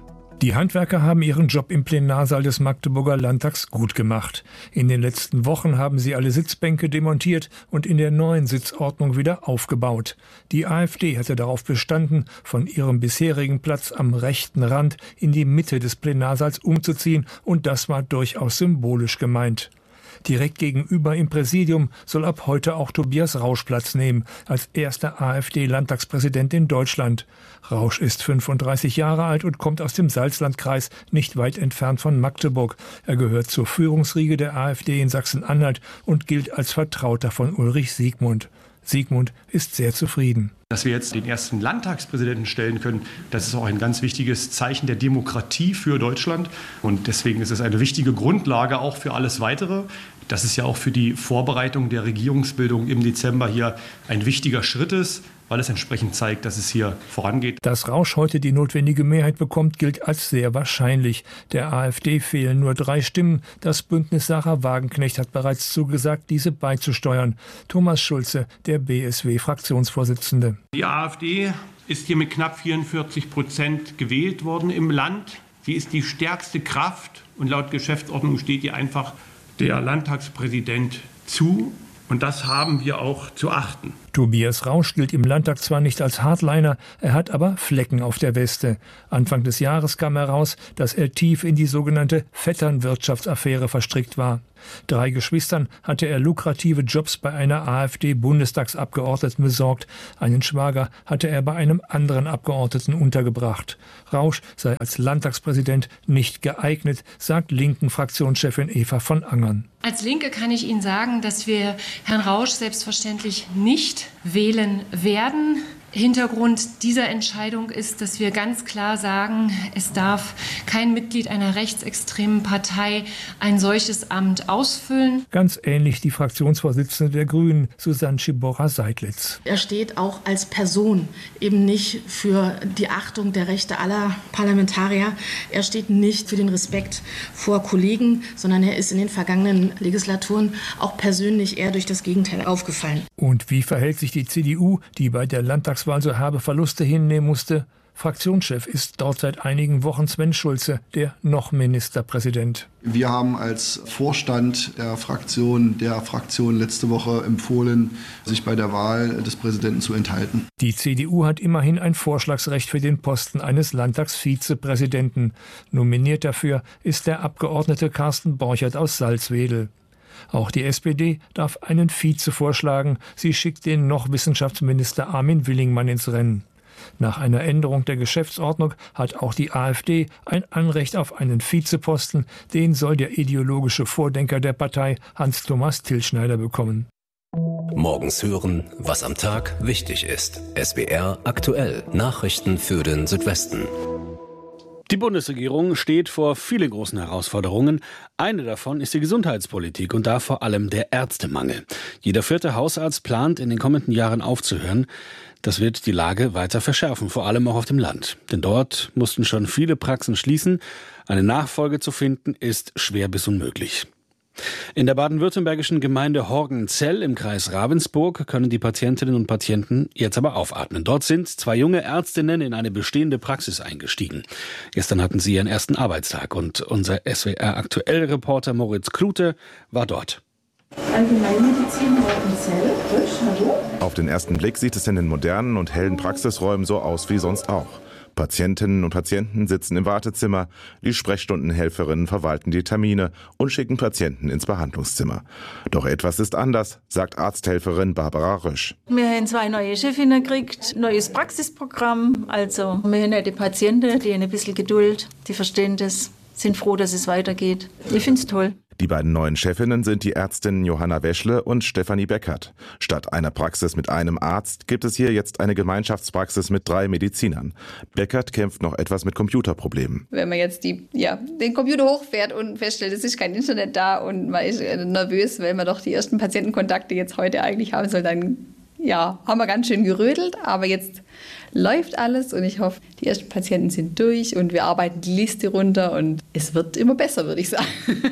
Die Handwerker haben ihren Job im Plenarsaal des Magdeburger Landtags gut gemacht. In den letzten Wochen haben sie alle Sitzbänke demontiert und in der neuen Sitzordnung wieder aufgebaut. Die AfD hatte darauf bestanden, von ihrem bisherigen Platz am rechten Rand in die Mitte des Plenarsaals umzuziehen, und das war durchaus symbolisch gemeint. Direkt gegenüber im Präsidium soll ab heute auch Tobias Rausch Platz nehmen, als erster AfD-Landtagspräsident in Deutschland. Rausch ist fünfunddreißig Jahre alt und kommt aus dem Salzlandkreis, nicht weit entfernt von Magdeburg. Er gehört zur Führungsriege der AfD in Sachsen-Anhalt und gilt als Vertrauter von Ulrich Siegmund. Siegmund ist sehr zufrieden. Dass wir jetzt den ersten Landtagspräsidenten stellen können, das ist auch ein ganz wichtiges Zeichen der Demokratie für Deutschland. Und deswegen ist es eine wichtige Grundlage auch für alles Weitere. Das ist ja auch für die Vorbereitung der Regierungsbildung im Dezember hier ein wichtiger Schritt ist, weil es entsprechend zeigt, dass es hier vorangeht. Dass Rausch heute die notwendige Mehrheit bekommt, gilt als sehr wahrscheinlich. Der AfD fehlen nur drei Stimmen. Das Bündnis Sarah Wagenknecht hat bereits zugesagt, diese beizusteuern. Thomas Schulze, der B S W-Fraktionsvorsitzende. Die AfD ist hier mit knapp vierundvierzig Prozent gewählt worden im Land. Sie ist die stärkste Kraft und laut Geschäftsordnung steht ihr einfach der Landtagspräsident zu. Und das haben wir auch zu achten. Tobias Rausch gilt im Landtag zwar nicht als Hardliner, er hat aber Flecken auf der Weste. Anfang des Jahres kam heraus, dass er tief in die sogenannte Vetternwirtschaftsaffäre verstrickt war. Drei Geschwistern hatte er lukrative Jobs bei einer AfD-Bundestagsabgeordneten besorgt. Einen Schwager hatte er bei einem anderen Abgeordneten untergebracht. Rausch sei als Landtagspräsident nicht geeignet, sagt linken Fraktionschefin Eva von Angern. Als Linke kann ich Ihnen sagen, dass wir Herrn Rausch selbstverständlich nicht wählen werden. Hintergrund dieser Entscheidung ist, dass wir ganz klar sagen, es darf kein Mitglied einer rechtsextremen Partei ein solches Amt ausfüllen. Ganz ähnlich die Fraktionsvorsitzende der Grünen, Susanne Schiborra-Seidlitz. Er steht auch als Person eben nicht für die Achtung der Rechte aller Parlamentarier. Er steht nicht für den Respekt vor Kollegen, sondern er ist in den vergangenen Legislaturen auch persönlich eher durch das Gegenteil aufgefallen. Und wie verhält sich die C D U, die bei der Landtags weil so herbe Verluste hinnehmen musste? Fraktionschef ist dort seit einigen Wochen Sven Schulze, der noch Ministerpräsident. Wir haben als Vorstand der Fraktion der Fraktion letzte Woche empfohlen, sich bei der Wahl des Präsidenten zu enthalten. Die C D U hat immerhin ein Vorschlagsrecht für den Posten eines Landtagsvizepräsidenten. Nominiert dafür ist der Abgeordnete Carsten Borchert aus Salzwedel. Auch die S P D darf einen Vize vorschlagen. Sie schickt den noch Wissenschaftsminister Armin Willingmann ins Rennen. Nach einer Änderung der Geschäftsordnung hat auch die AfD ein Anrecht auf einen Vizeposten. Den soll der ideologische Vordenker der Partei Hans-Thomas Tilschneider bekommen. Morgens hören, was am Tag wichtig ist. S W R aktuell. Nachrichten für den Südwesten. Die Bundesregierung steht vor vielen großen Herausforderungen. Eine davon ist die Gesundheitspolitik und da vor allem der Ärztemangel. Jeder vierte Hausarzt plant, in den kommenden Jahren aufzuhören. Das wird die Lage weiter verschärfen, vor allem auch auf dem Land. Denn dort mussten schon viele Praxen schließen. Eine Nachfolge zu finden, ist schwer bis unmöglich. In der baden-württembergischen Gemeinde Horgenzell im Kreis Ravensburg können die Patientinnen und Patienten jetzt aber aufatmen. Dort sind zwei junge Ärztinnen in eine bestehende Praxis eingestiegen. Gestern hatten sie ihren ersten Arbeitstag und unser S W R-Aktuell-Reporter Moritz Klute war dort. Allgemeinmedizin Horgenzell. Hallo. Auf den ersten Blick sieht es in den modernen und hellen Praxisräumen so aus wie sonst auch. Patientinnen und Patienten sitzen im Wartezimmer, die Sprechstundenhelferinnen verwalten die Termine und schicken Patienten ins Behandlungszimmer. Doch etwas ist anders, sagt Arzthelferin Barbara Rösch. Wir haben zwei neue Chefinnen gekriegt, neues Praxisprogramm. Also wir haben die Patienten, die haben ein bisschen Geduld, die verstehen das, sind froh, dass es weitergeht. Ich finde es toll. Die beiden neuen Chefinnen sind die Ärztinnen Johanna Weschle und Stefanie Beckert. Statt einer Praxis mit einem Arzt gibt es hier jetzt eine Gemeinschaftspraxis mit drei Medizinern. Beckert kämpft noch etwas mit Computerproblemen. Wenn man jetzt die, ja, den Computer hochfährt und feststellt, es ist kein Internet da und man ist nervös, weil man doch die ersten Patientenkontakte jetzt heute eigentlich haben soll, dann ja, haben wir ganz schön gerödelt, aber jetzt läuft alles und ich hoffe, die ersten Patienten sind durch und wir arbeiten die Liste runter und es wird immer besser, würde ich sagen.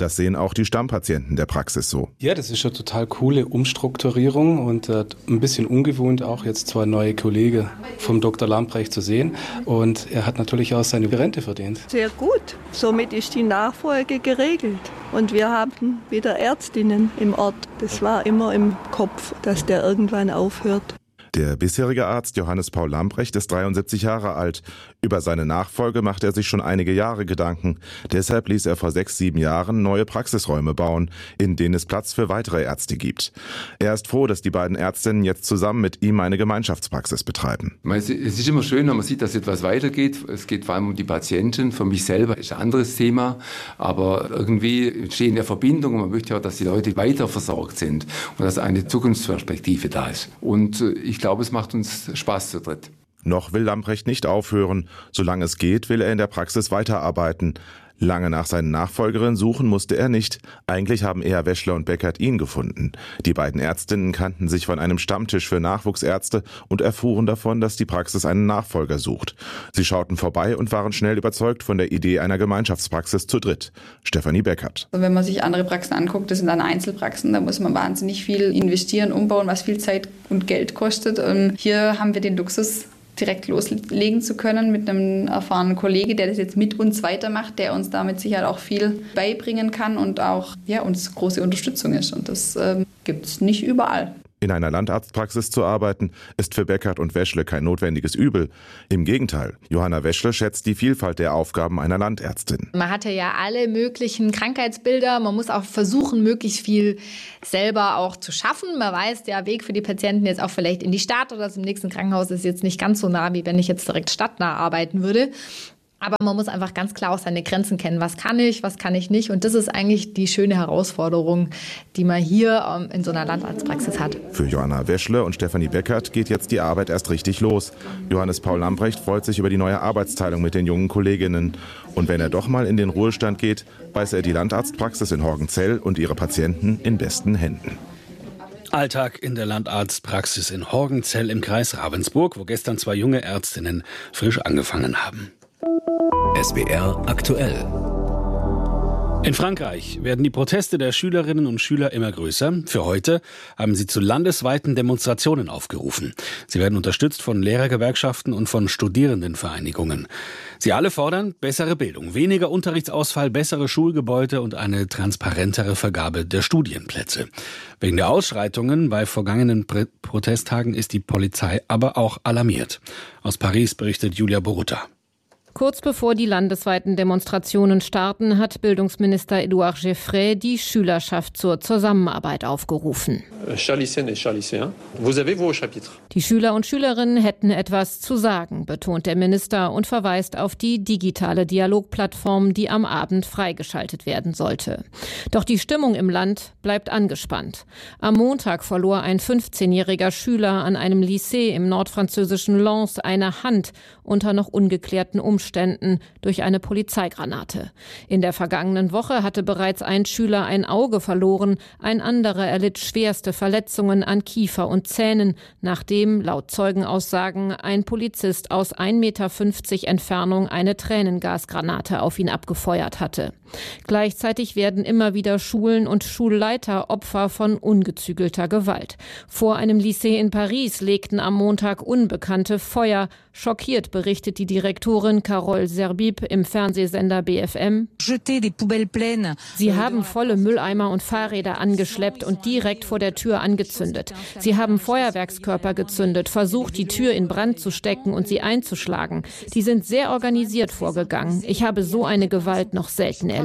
Das sehen auch die Stammpatienten der Praxis so. Ja, das ist eine total coole Umstrukturierung und äh, ein bisschen ungewohnt auch jetzt zwei neue Kollegen vom Doktor Lamprecht zu sehen. Und er hat natürlich auch seine Rente verdient. Sehr gut. Somit ist die Nachfolge geregelt. Und wir haben wieder Ärztinnen im Ort. Das war immer im Kopf, dass der irgendwann aufhört. Der bisherige Arzt Johannes Paul Lamprecht ist dreiundsiebzig Jahre alt. Über seine Nachfolge macht er sich schon einige Jahre Gedanken. Deshalb ließ er vor sechs, sieben Jahren neue Praxisräume bauen, in denen es Platz für weitere Ärzte gibt. Er ist froh, dass die beiden Ärztinnen jetzt zusammen mit ihm eine Gemeinschaftspraxis betreiben. Es ist immer schön, wenn man sieht, dass etwas weitergeht. Es geht vor allem um die Patienten. Für mich selber ist ein anderes Thema. Aber irgendwie entstehen ja Verbindungen. Man möchte ja auch, dass die Leute weiter versorgt sind und dass eine Zukunftsperspektive da ist. Und ich Ich glaube, es macht uns Spaß zu dritt. Noch will Lamprecht nicht aufhören. Solange es geht, will er in der Praxis weiterarbeiten. Lange nach seinen Nachfolgerinnen suchen musste er nicht. Eigentlich haben eher Weschler und Beckert ihn gefunden. Die beiden Ärztinnen kannten sich von einem Stammtisch für Nachwuchsärzte und erfuhren davon, dass die Praxis einen Nachfolger sucht. Sie schauten vorbei und waren schnell überzeugt von der Idee einer Gemeinschaftspraxis zu dritt. Stefanie Beckert. Also wenn man sich andere Praxen anguckt, das sind dann Einzelpraxen, da muss man wahnsinnig viel investieren, umbauen, was viel Zeit und Geld kostet. Und hier haben wir den Luxus, direkt loslegen zu können mit einem erfahrenen Kollege, der das jetzt mit uns weitermacht, der uns damit sicher auch viel beibringen kann und auch ja, uns große Unterstützung ist. Und das ähm, gibt es nicht überall. In einer Landarztpraxis zu arbeiten, ist für Beckert und Weschle kein notwendiges Übel. Im Gegenteil, Johanna Weschle schätzt die Vielfalt der Aufgaben einer Landärztin. Man hatte ja alle möglichen Krankheitsbilder. Man muss auch versuchen, möglichst viel selber auch zu schaffen. Man weiß, der Weg für die Patienten jetzt auch vielleicht in die Stadt oder zum nächsten Krankenhaus ist jetzt nicht ganz so nah, wie wenn ich jetzt direkt stadtnah arbeiten würde. Aber man muss einfach ganz klar auch seine Grenzen kennen. Was kann ich, was kann ich nicht? Und das ist eigentlich die schöne Herausforderung, die man hier ähm, in so einer Landarztpraxis hat. Für Johanna Weschle und Stefanie Beckert geht jetzt die Arbeit erst richtig los. Johannes Paul Lamprecht freut sich über die neue Arbeitsteilung mit den jungen Kolleginnen. Und wenn er doch mal in den Ruhestand geht, weiß er die Landarztpraxis in Horgenzell und ihre Patienten in besten Händen. Alltag in der Landarztpraxis in Horgenzell im Kreis Ravensburg, wo gestern zwei junge Ärztinnen frisch angefangen haben. S W R aktuell. In Frankreich werden die Proteste der Schülerinnen und Schüler immer größer. Für heute haben sie zu landesweiten Demonstrationen aufgerufen. Sie werden unterstützt von Lehrergewerkschaften und von Studierendenvereinigungen. Sie alle fordern bessere Bildung, weniger Unterrichtsausfall, bessere Schulgebäude und eine transparentere Vergabe der Studienplätze. Wegen der Ausschreitungen bei vergangenen Pr- Protesttagen ist die Polizei aber auch alarmiert. Aus Paris berichtet Julia Borutta. Kurz bevor die landesweiten Demonstrationen starten, hat Bildungsminister Édouard Geoffrey die Schülerschaft zur Zusammenarbeit aufgerufen. Die Schüler und Schülerinnen hätten etwas zu sagen, betont der Minister und verweist auf die digitale Dialogplattform, die am Abend freigeschaltet werden sollte. Doch die Stimmung im Land bleibt angespannt. Am Montag verlor ein fünfzehnjähriger Schüler an einem Lycée im nordfranzösischen Lens eine Hand unter noch ungeklärten Umständen. Umständen durch eine Polizeigranate. In der vergangenen Woche hatte bereits ein Schüler ein Auge verloren, ein anderer erlitt schwerste Verletzungen an Kiefer und Zähnen, nachdem laut Zeugenaussagen ein Polizist aus ein Meter fünfzig Entfernung eine Tränengasgranate auf ihn abgefeuert hatte. Gleichzeitig werden immer wieder Schulen und Schulleiter Opfer von ungezügelter Gewalt. Vor einem Lycée in Paris legten am Montag Unbekannte Feuer. Schockiert berichtet die Direktorin Carole Zerbib im Fernsehsender B F M. Sie haben volle Mülleimer und Fahrräder angeschleppt und direkt vor der Tür angezündet. Sie haben Feuerwerkskörper gezündet, versucht, die Tür in Brand zu stecken und sie einzuschlagen. Die sind sehr organisiert vorgegangen. Ich habe so eine Gewalt noch selten erlebt.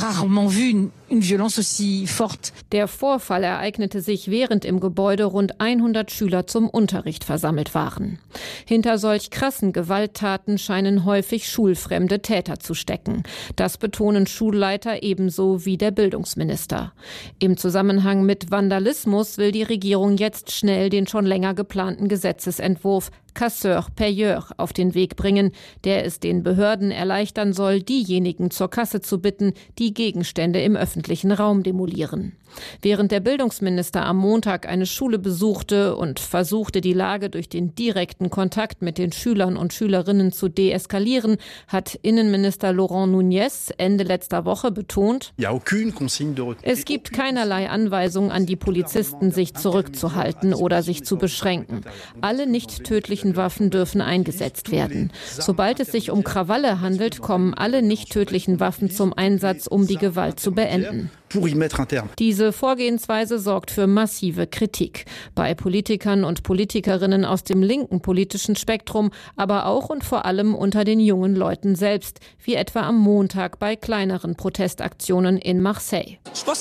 Der Vorfall ereignete sich, während im Gebäude rund hundert Schüler zum Unterricht versammelt waren. Hinter solch krassen Gewalttaten scheinen häufig schulfremde Täter zu stecken. Das betonen Schulleiter ebenso wie der Bildungsminister. Im Zusammenhang mit Vandalismus will die Regierung jetzt schnell den schon länger geplanten Gesetzesentwurf Casseur-Payeur auf den Weg bringen, der es den Behörden erleichtern soll, diejenigen zur Kasse zu bitten, die Gegenstände im öffentlichen Raum demolieren. Während der Bildungsminister am Montag eine Schule besuchte und versuchte, die Lage durch den direkten Kontakt mit den Schülern und Schülerinnen zu deeskalieren, hat Innenminister Laurent Nunez Ende letzter Woche betont, es gibt keinerlei Anweisung an die Polizisten, sich zurückzuhalten oder sich zu beschränken. Alle nicht tödlichen Waffen dürfen eingesetzt werden. Sobald es sich um Krawalle handelt, kommen alle nicht tödlichen Waffen zum Einsatz, um die Gewalt zu beenden. Diese Vorgehensweise sorgt für massive Kritik bei Politikern und Politikerinnen aus dem linken politischen Spektrum, aber auch und vor allem unter den jungen Leuten selbst, wie etwa am Montag bei kleineren Protestaktionen in Marseille.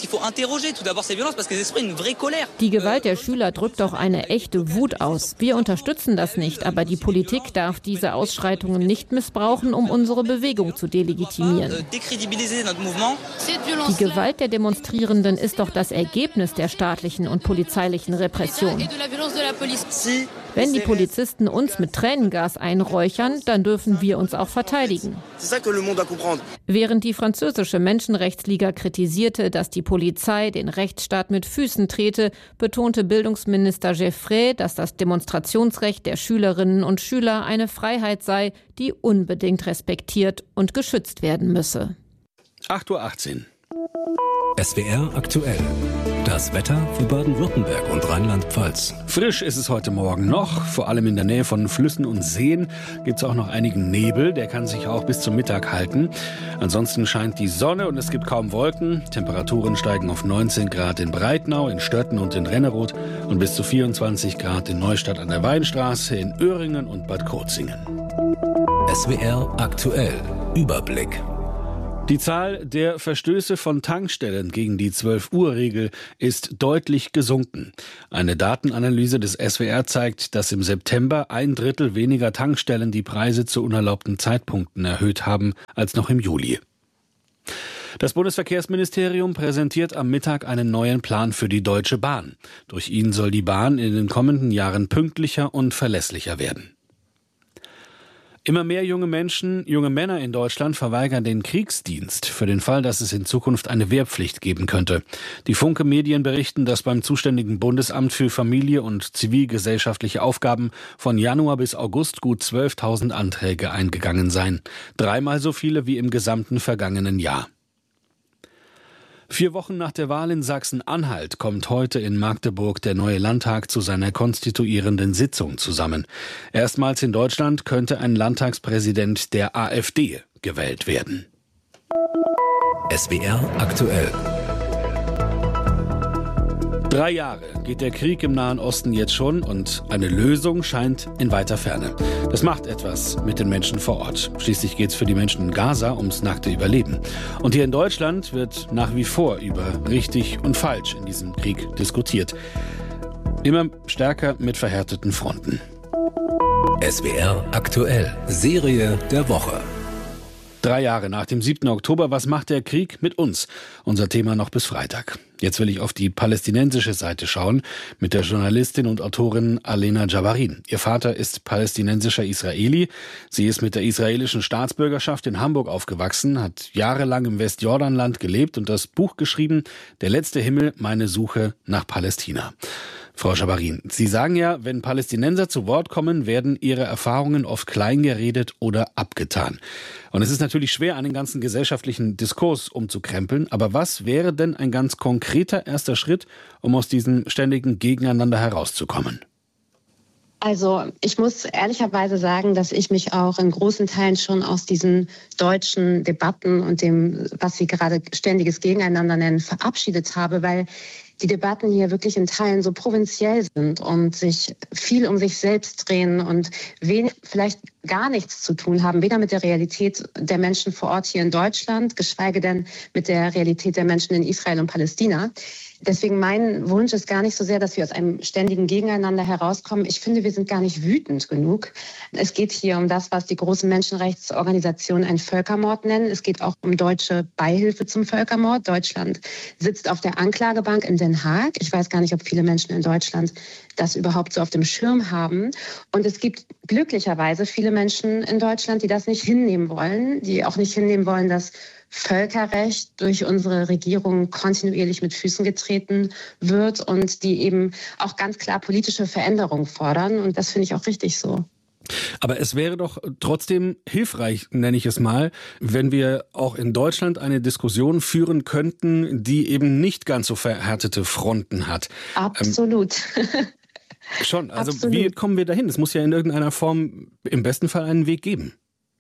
Die Gewalt der Schüler drückt doch eine echte Wut aus. Wir unterstützen das nicht, aber die Politik darf diese Ausschreitungen nicht missbrauchen, um unsere Bewegung zu delegitimieren. Die Gewalt der Demonstrierenden ist doch das Ergebnis der staatlichen und polizeilichen Repression. Wenn die Polizisten uns mit Tränengas einräuchern, dann dürfen wir uns auch verteidigen. Während die französische Menschenrechtsliga kritisierte, dass die Polizei den Rechtsstaat mit Füßen trete, betonte Bildungsminister Geffray, dass das Demonstrationsrecht der Schülerinnen und Schüler eine Freiheit sei, die unbedingt respektiert und geschützt werden müsse. acht Uhr achtzehn. S W R aktuell. Das Wetter für Baden-Württemberg und Rheinland-Pfalz. Frisch ist es heute Morgen noch. Vor allem in der Nähe von Flüssen und Seen gibt es auch noch einigen Nebel. Der kann sich auch bis zum Mittag halten. Ansonsten scheint die Sonne und es gibt kaum Wolken. Temperaturen steigen auf neunzehn Grad in Breitnau, in Stötten und in Renneroth und bis zu vierundzwanzig Grad in Neustadt an der Weinstraße, in Öhringen und Bad Krozingen. S W R aktuell. Überblick. Die Zahl der Verstöße von Tankstellen gegen die zwölf-Uhr-Regel ist deutlich gesunken. Eine Datenanalyse des S W R zeigt, dass im September ein Drittel weniger Tankstellen die Preise zu unerlaubten Zeitpunkten erhöht haben als noch im Juli. Das Bundesverkehrsministerium präsentiert am Mittag einen neuen Plan für die Deutsche Bahn. Durch ihn soll die Bahn in den kommenden Jahren pünktlicher und verlässlicher werden. Immer mehr junge Menschen, junge Männer in Deutschland verweigern den Kriegsdienst für den Fall, dass es in Zukunft eine Wehrpflicht geben könnte. Die Funke-Medien berichten, dass beim zuständigen Bundesamt für Familie und zivilgesellschaftliche Aufgaben von Januar bis August gut zwölftausend Anträge eingegangen seien. Dreimal so viele wie im gesamten vergangenen Jahr. Vier Wochen nach der Wahl in Sachsen-Anhalt kommt heute in Magdeburg der neue Landtag zu seiner konstituierenden Sitzung zusammen. Erstmals in Deutschland könnte ein Landtagspräsident der AfD gewählt werden. S W R aktuell. Drei Jahre geht der Krieg im Nahen Osten jetzt schon und eine Lösung scheint in weiter Ferne. Das macht etwas mit den Menschen vor Ort. Schließlich geht es für die Menschen in Gaza ums nackte Überleben. Und hier in Deutschland wird nach wie vor über richtig und falsch in diesem Krieg diskutiert. Immer stärker mit verhärteten Fronten. S W R aktuell. Serie der Woche. Drei Jahre nach dem siebten Oktober, was macht der Krieg mit uns? Unser Thema noch bis Freitag. Jetzt will ich auf die palästinensische Seite schauen mit der Journalistin und Autorin Alena Jabarin. Ihr Vater ist palästinensischer Israeli. Sie ist mit der israelischen Staatsbürgerschaft in Hamburg aufgewachsen, hat jahrelang im Westjordanland gelebt und das Buch geschrieben, Der letzte Himmel, meine Suche nach Palästina. Frau Jabarin, Sie sagen ja, wenn Palästinenser zu Wort kommen, werden ihre Erfahrungen oft kleingeredet oder abgetan. Und es ist natürlich schwer, einen ganzen gesellschaftlichen Diskurs umzukrempeln. Aber was wäre denn ein ganz konkreter erster Schritt, um aus diesem ständigen Gegeneinander herauszukommen? Also ich muss ehrlicherweise sagen, dass ich mich auch in großen Teilen schon aus diesen deutschen Debatten und dem, was Sie gerade ständiges Gegeneinander nennen, verabschiedet habe, weil die Debatten hier wirklich in Teilen so provinziell sind und sich viel um sich selbst drehen und wenig, vielleicht gar nichts zu tun haben, weder mit der Realität der Menschen vor Ort hier in Deutschland, geschweige denn mit der Realität der Menschen in Israel und Palästina. Deswegen mein Wunsch ist gar nicht so sehr, dass wir aus einem ständigen Gegeneinander herauskommen. Ich finde, wir sind gar nicht wütend genug. Es geht hier um das, was die großen Menschenrechtsorganisationen einen Völkermord nennen. Es geht auch um deutsche Beihilfe zum Völkermord. Deutschland sitzt auf der Anklagebank in Den Haag. Ich weiß gar nicht, ob viele Menschen in Deutschland das überhaupt so auf dem Schirm haben. Und es gibt glücklicherweise viele Menschen in Deutschland, die das nicht hinnehmen wollen, die auch nicht hinnehmen wollen, dass Völkerrecht durch unsere Regierung kontinuierlich mit Füßen getreten wird und die eben auch ganz klar politische Veränderungen fordern. Und das finde ich auch richtig so. Aber es wäre doch trotzdem hilfreich, nenne ich es mal, wenn wir auch in Deutschland eine Diskussion führen könnten, die eben nicht ganz so verhärtete Fronten hat. Absolut. Ähm, schon, also Absolut. Wie kommen wir dahin? Es muss ja in irgendeiner Form im besten Fall einen Weg geben.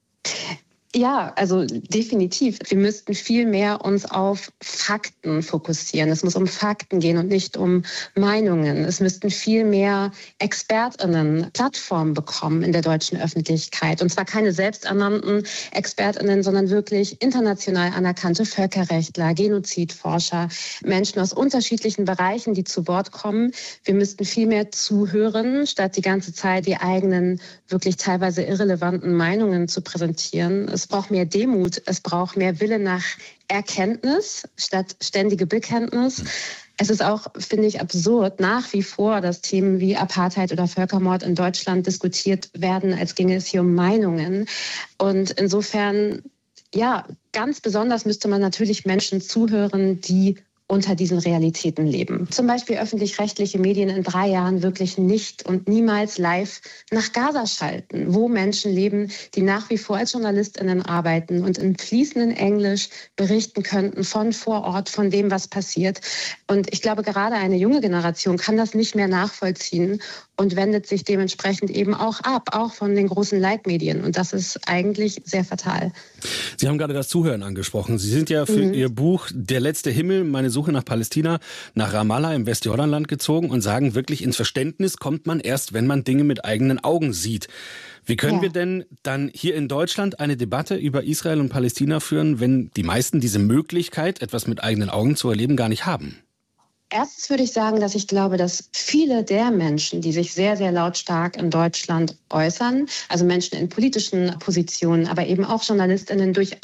Ja, also definitiv. Wir müssten viel mehr uns auf Fakten fokussieren. Es muss um Fakten gehen und nicht um Meinungen. Es müssten viel mehr ExpertInnen Plattformen bekommen in der deutschen Öffentlichkeit. Und zwar keine selbsternannten ExpertInnen, sondern wirklich international anerkannte Völkerrechtler, Genozidforscher, Menschen aus unterschiedlichen Bereichen, die zu Wort kommen. Wir müssten viel mehr zuhören, statt die ganze Zeit die eigenen, wirklich teilweise irrelevanten Meinungen zu präsentieren. Es braucht mehr Demut, es braucht mehr Wille nach Erkenntnis statt ständige Bekenntnis. Es ist auch, finde ich, absurd, nach wie vor, dass Themen wie Apartheid oder Völkermord in Deutschland diskutiert werden, als ginge es hier um Meinungen. Und insofern, ja, ganz besonders müsste man natürlich Menschen zuhören, die unter diesen Realitäten leben. Zum Beispiel öffentlich-rechtliche Medien in drei Jahren wirklich nicht und niemals live nach Gaza schalten, wo Menschen leben, die nach wie vor als JournalistInnen arbeiten und in fließendem Englisch berichten könnten von vor Ort, von dem, was passiert. Und ich glaube, gerade eine junge Generation kann das nicht mehr nachvollziehen und wendet sich dementsprechend eben auch ab, auch von den großen Leitmedien. Und das ist eigentlich sehr fatal. Sie haben gerade das Zuhören angesprochen. Sie sind ja für mhm. Ihr Buch Der letzte Himmel, meine Suche nach Palästina, nach Ramallah im Westjordanland gezogen und sagen, wirklich ins Verständnis kommt man erst, wenn man Dinge mit eigenen Augen sieht. Wie können ja. wir denn dann hier in Deutschland eine Debatte über Israel und Palästina führen, wenn die meisten diese Möglichkeit, etwas mit eigenen Augen zu erleben, gar nicht haben? Erstens würde ich sagen, dass ich glaube, dass viele der Menschen, die sich sehr, sehr lautstark in Deutschland äußern, also Menschen in politischen Positionen, aber eben auch JournalistInnen, durch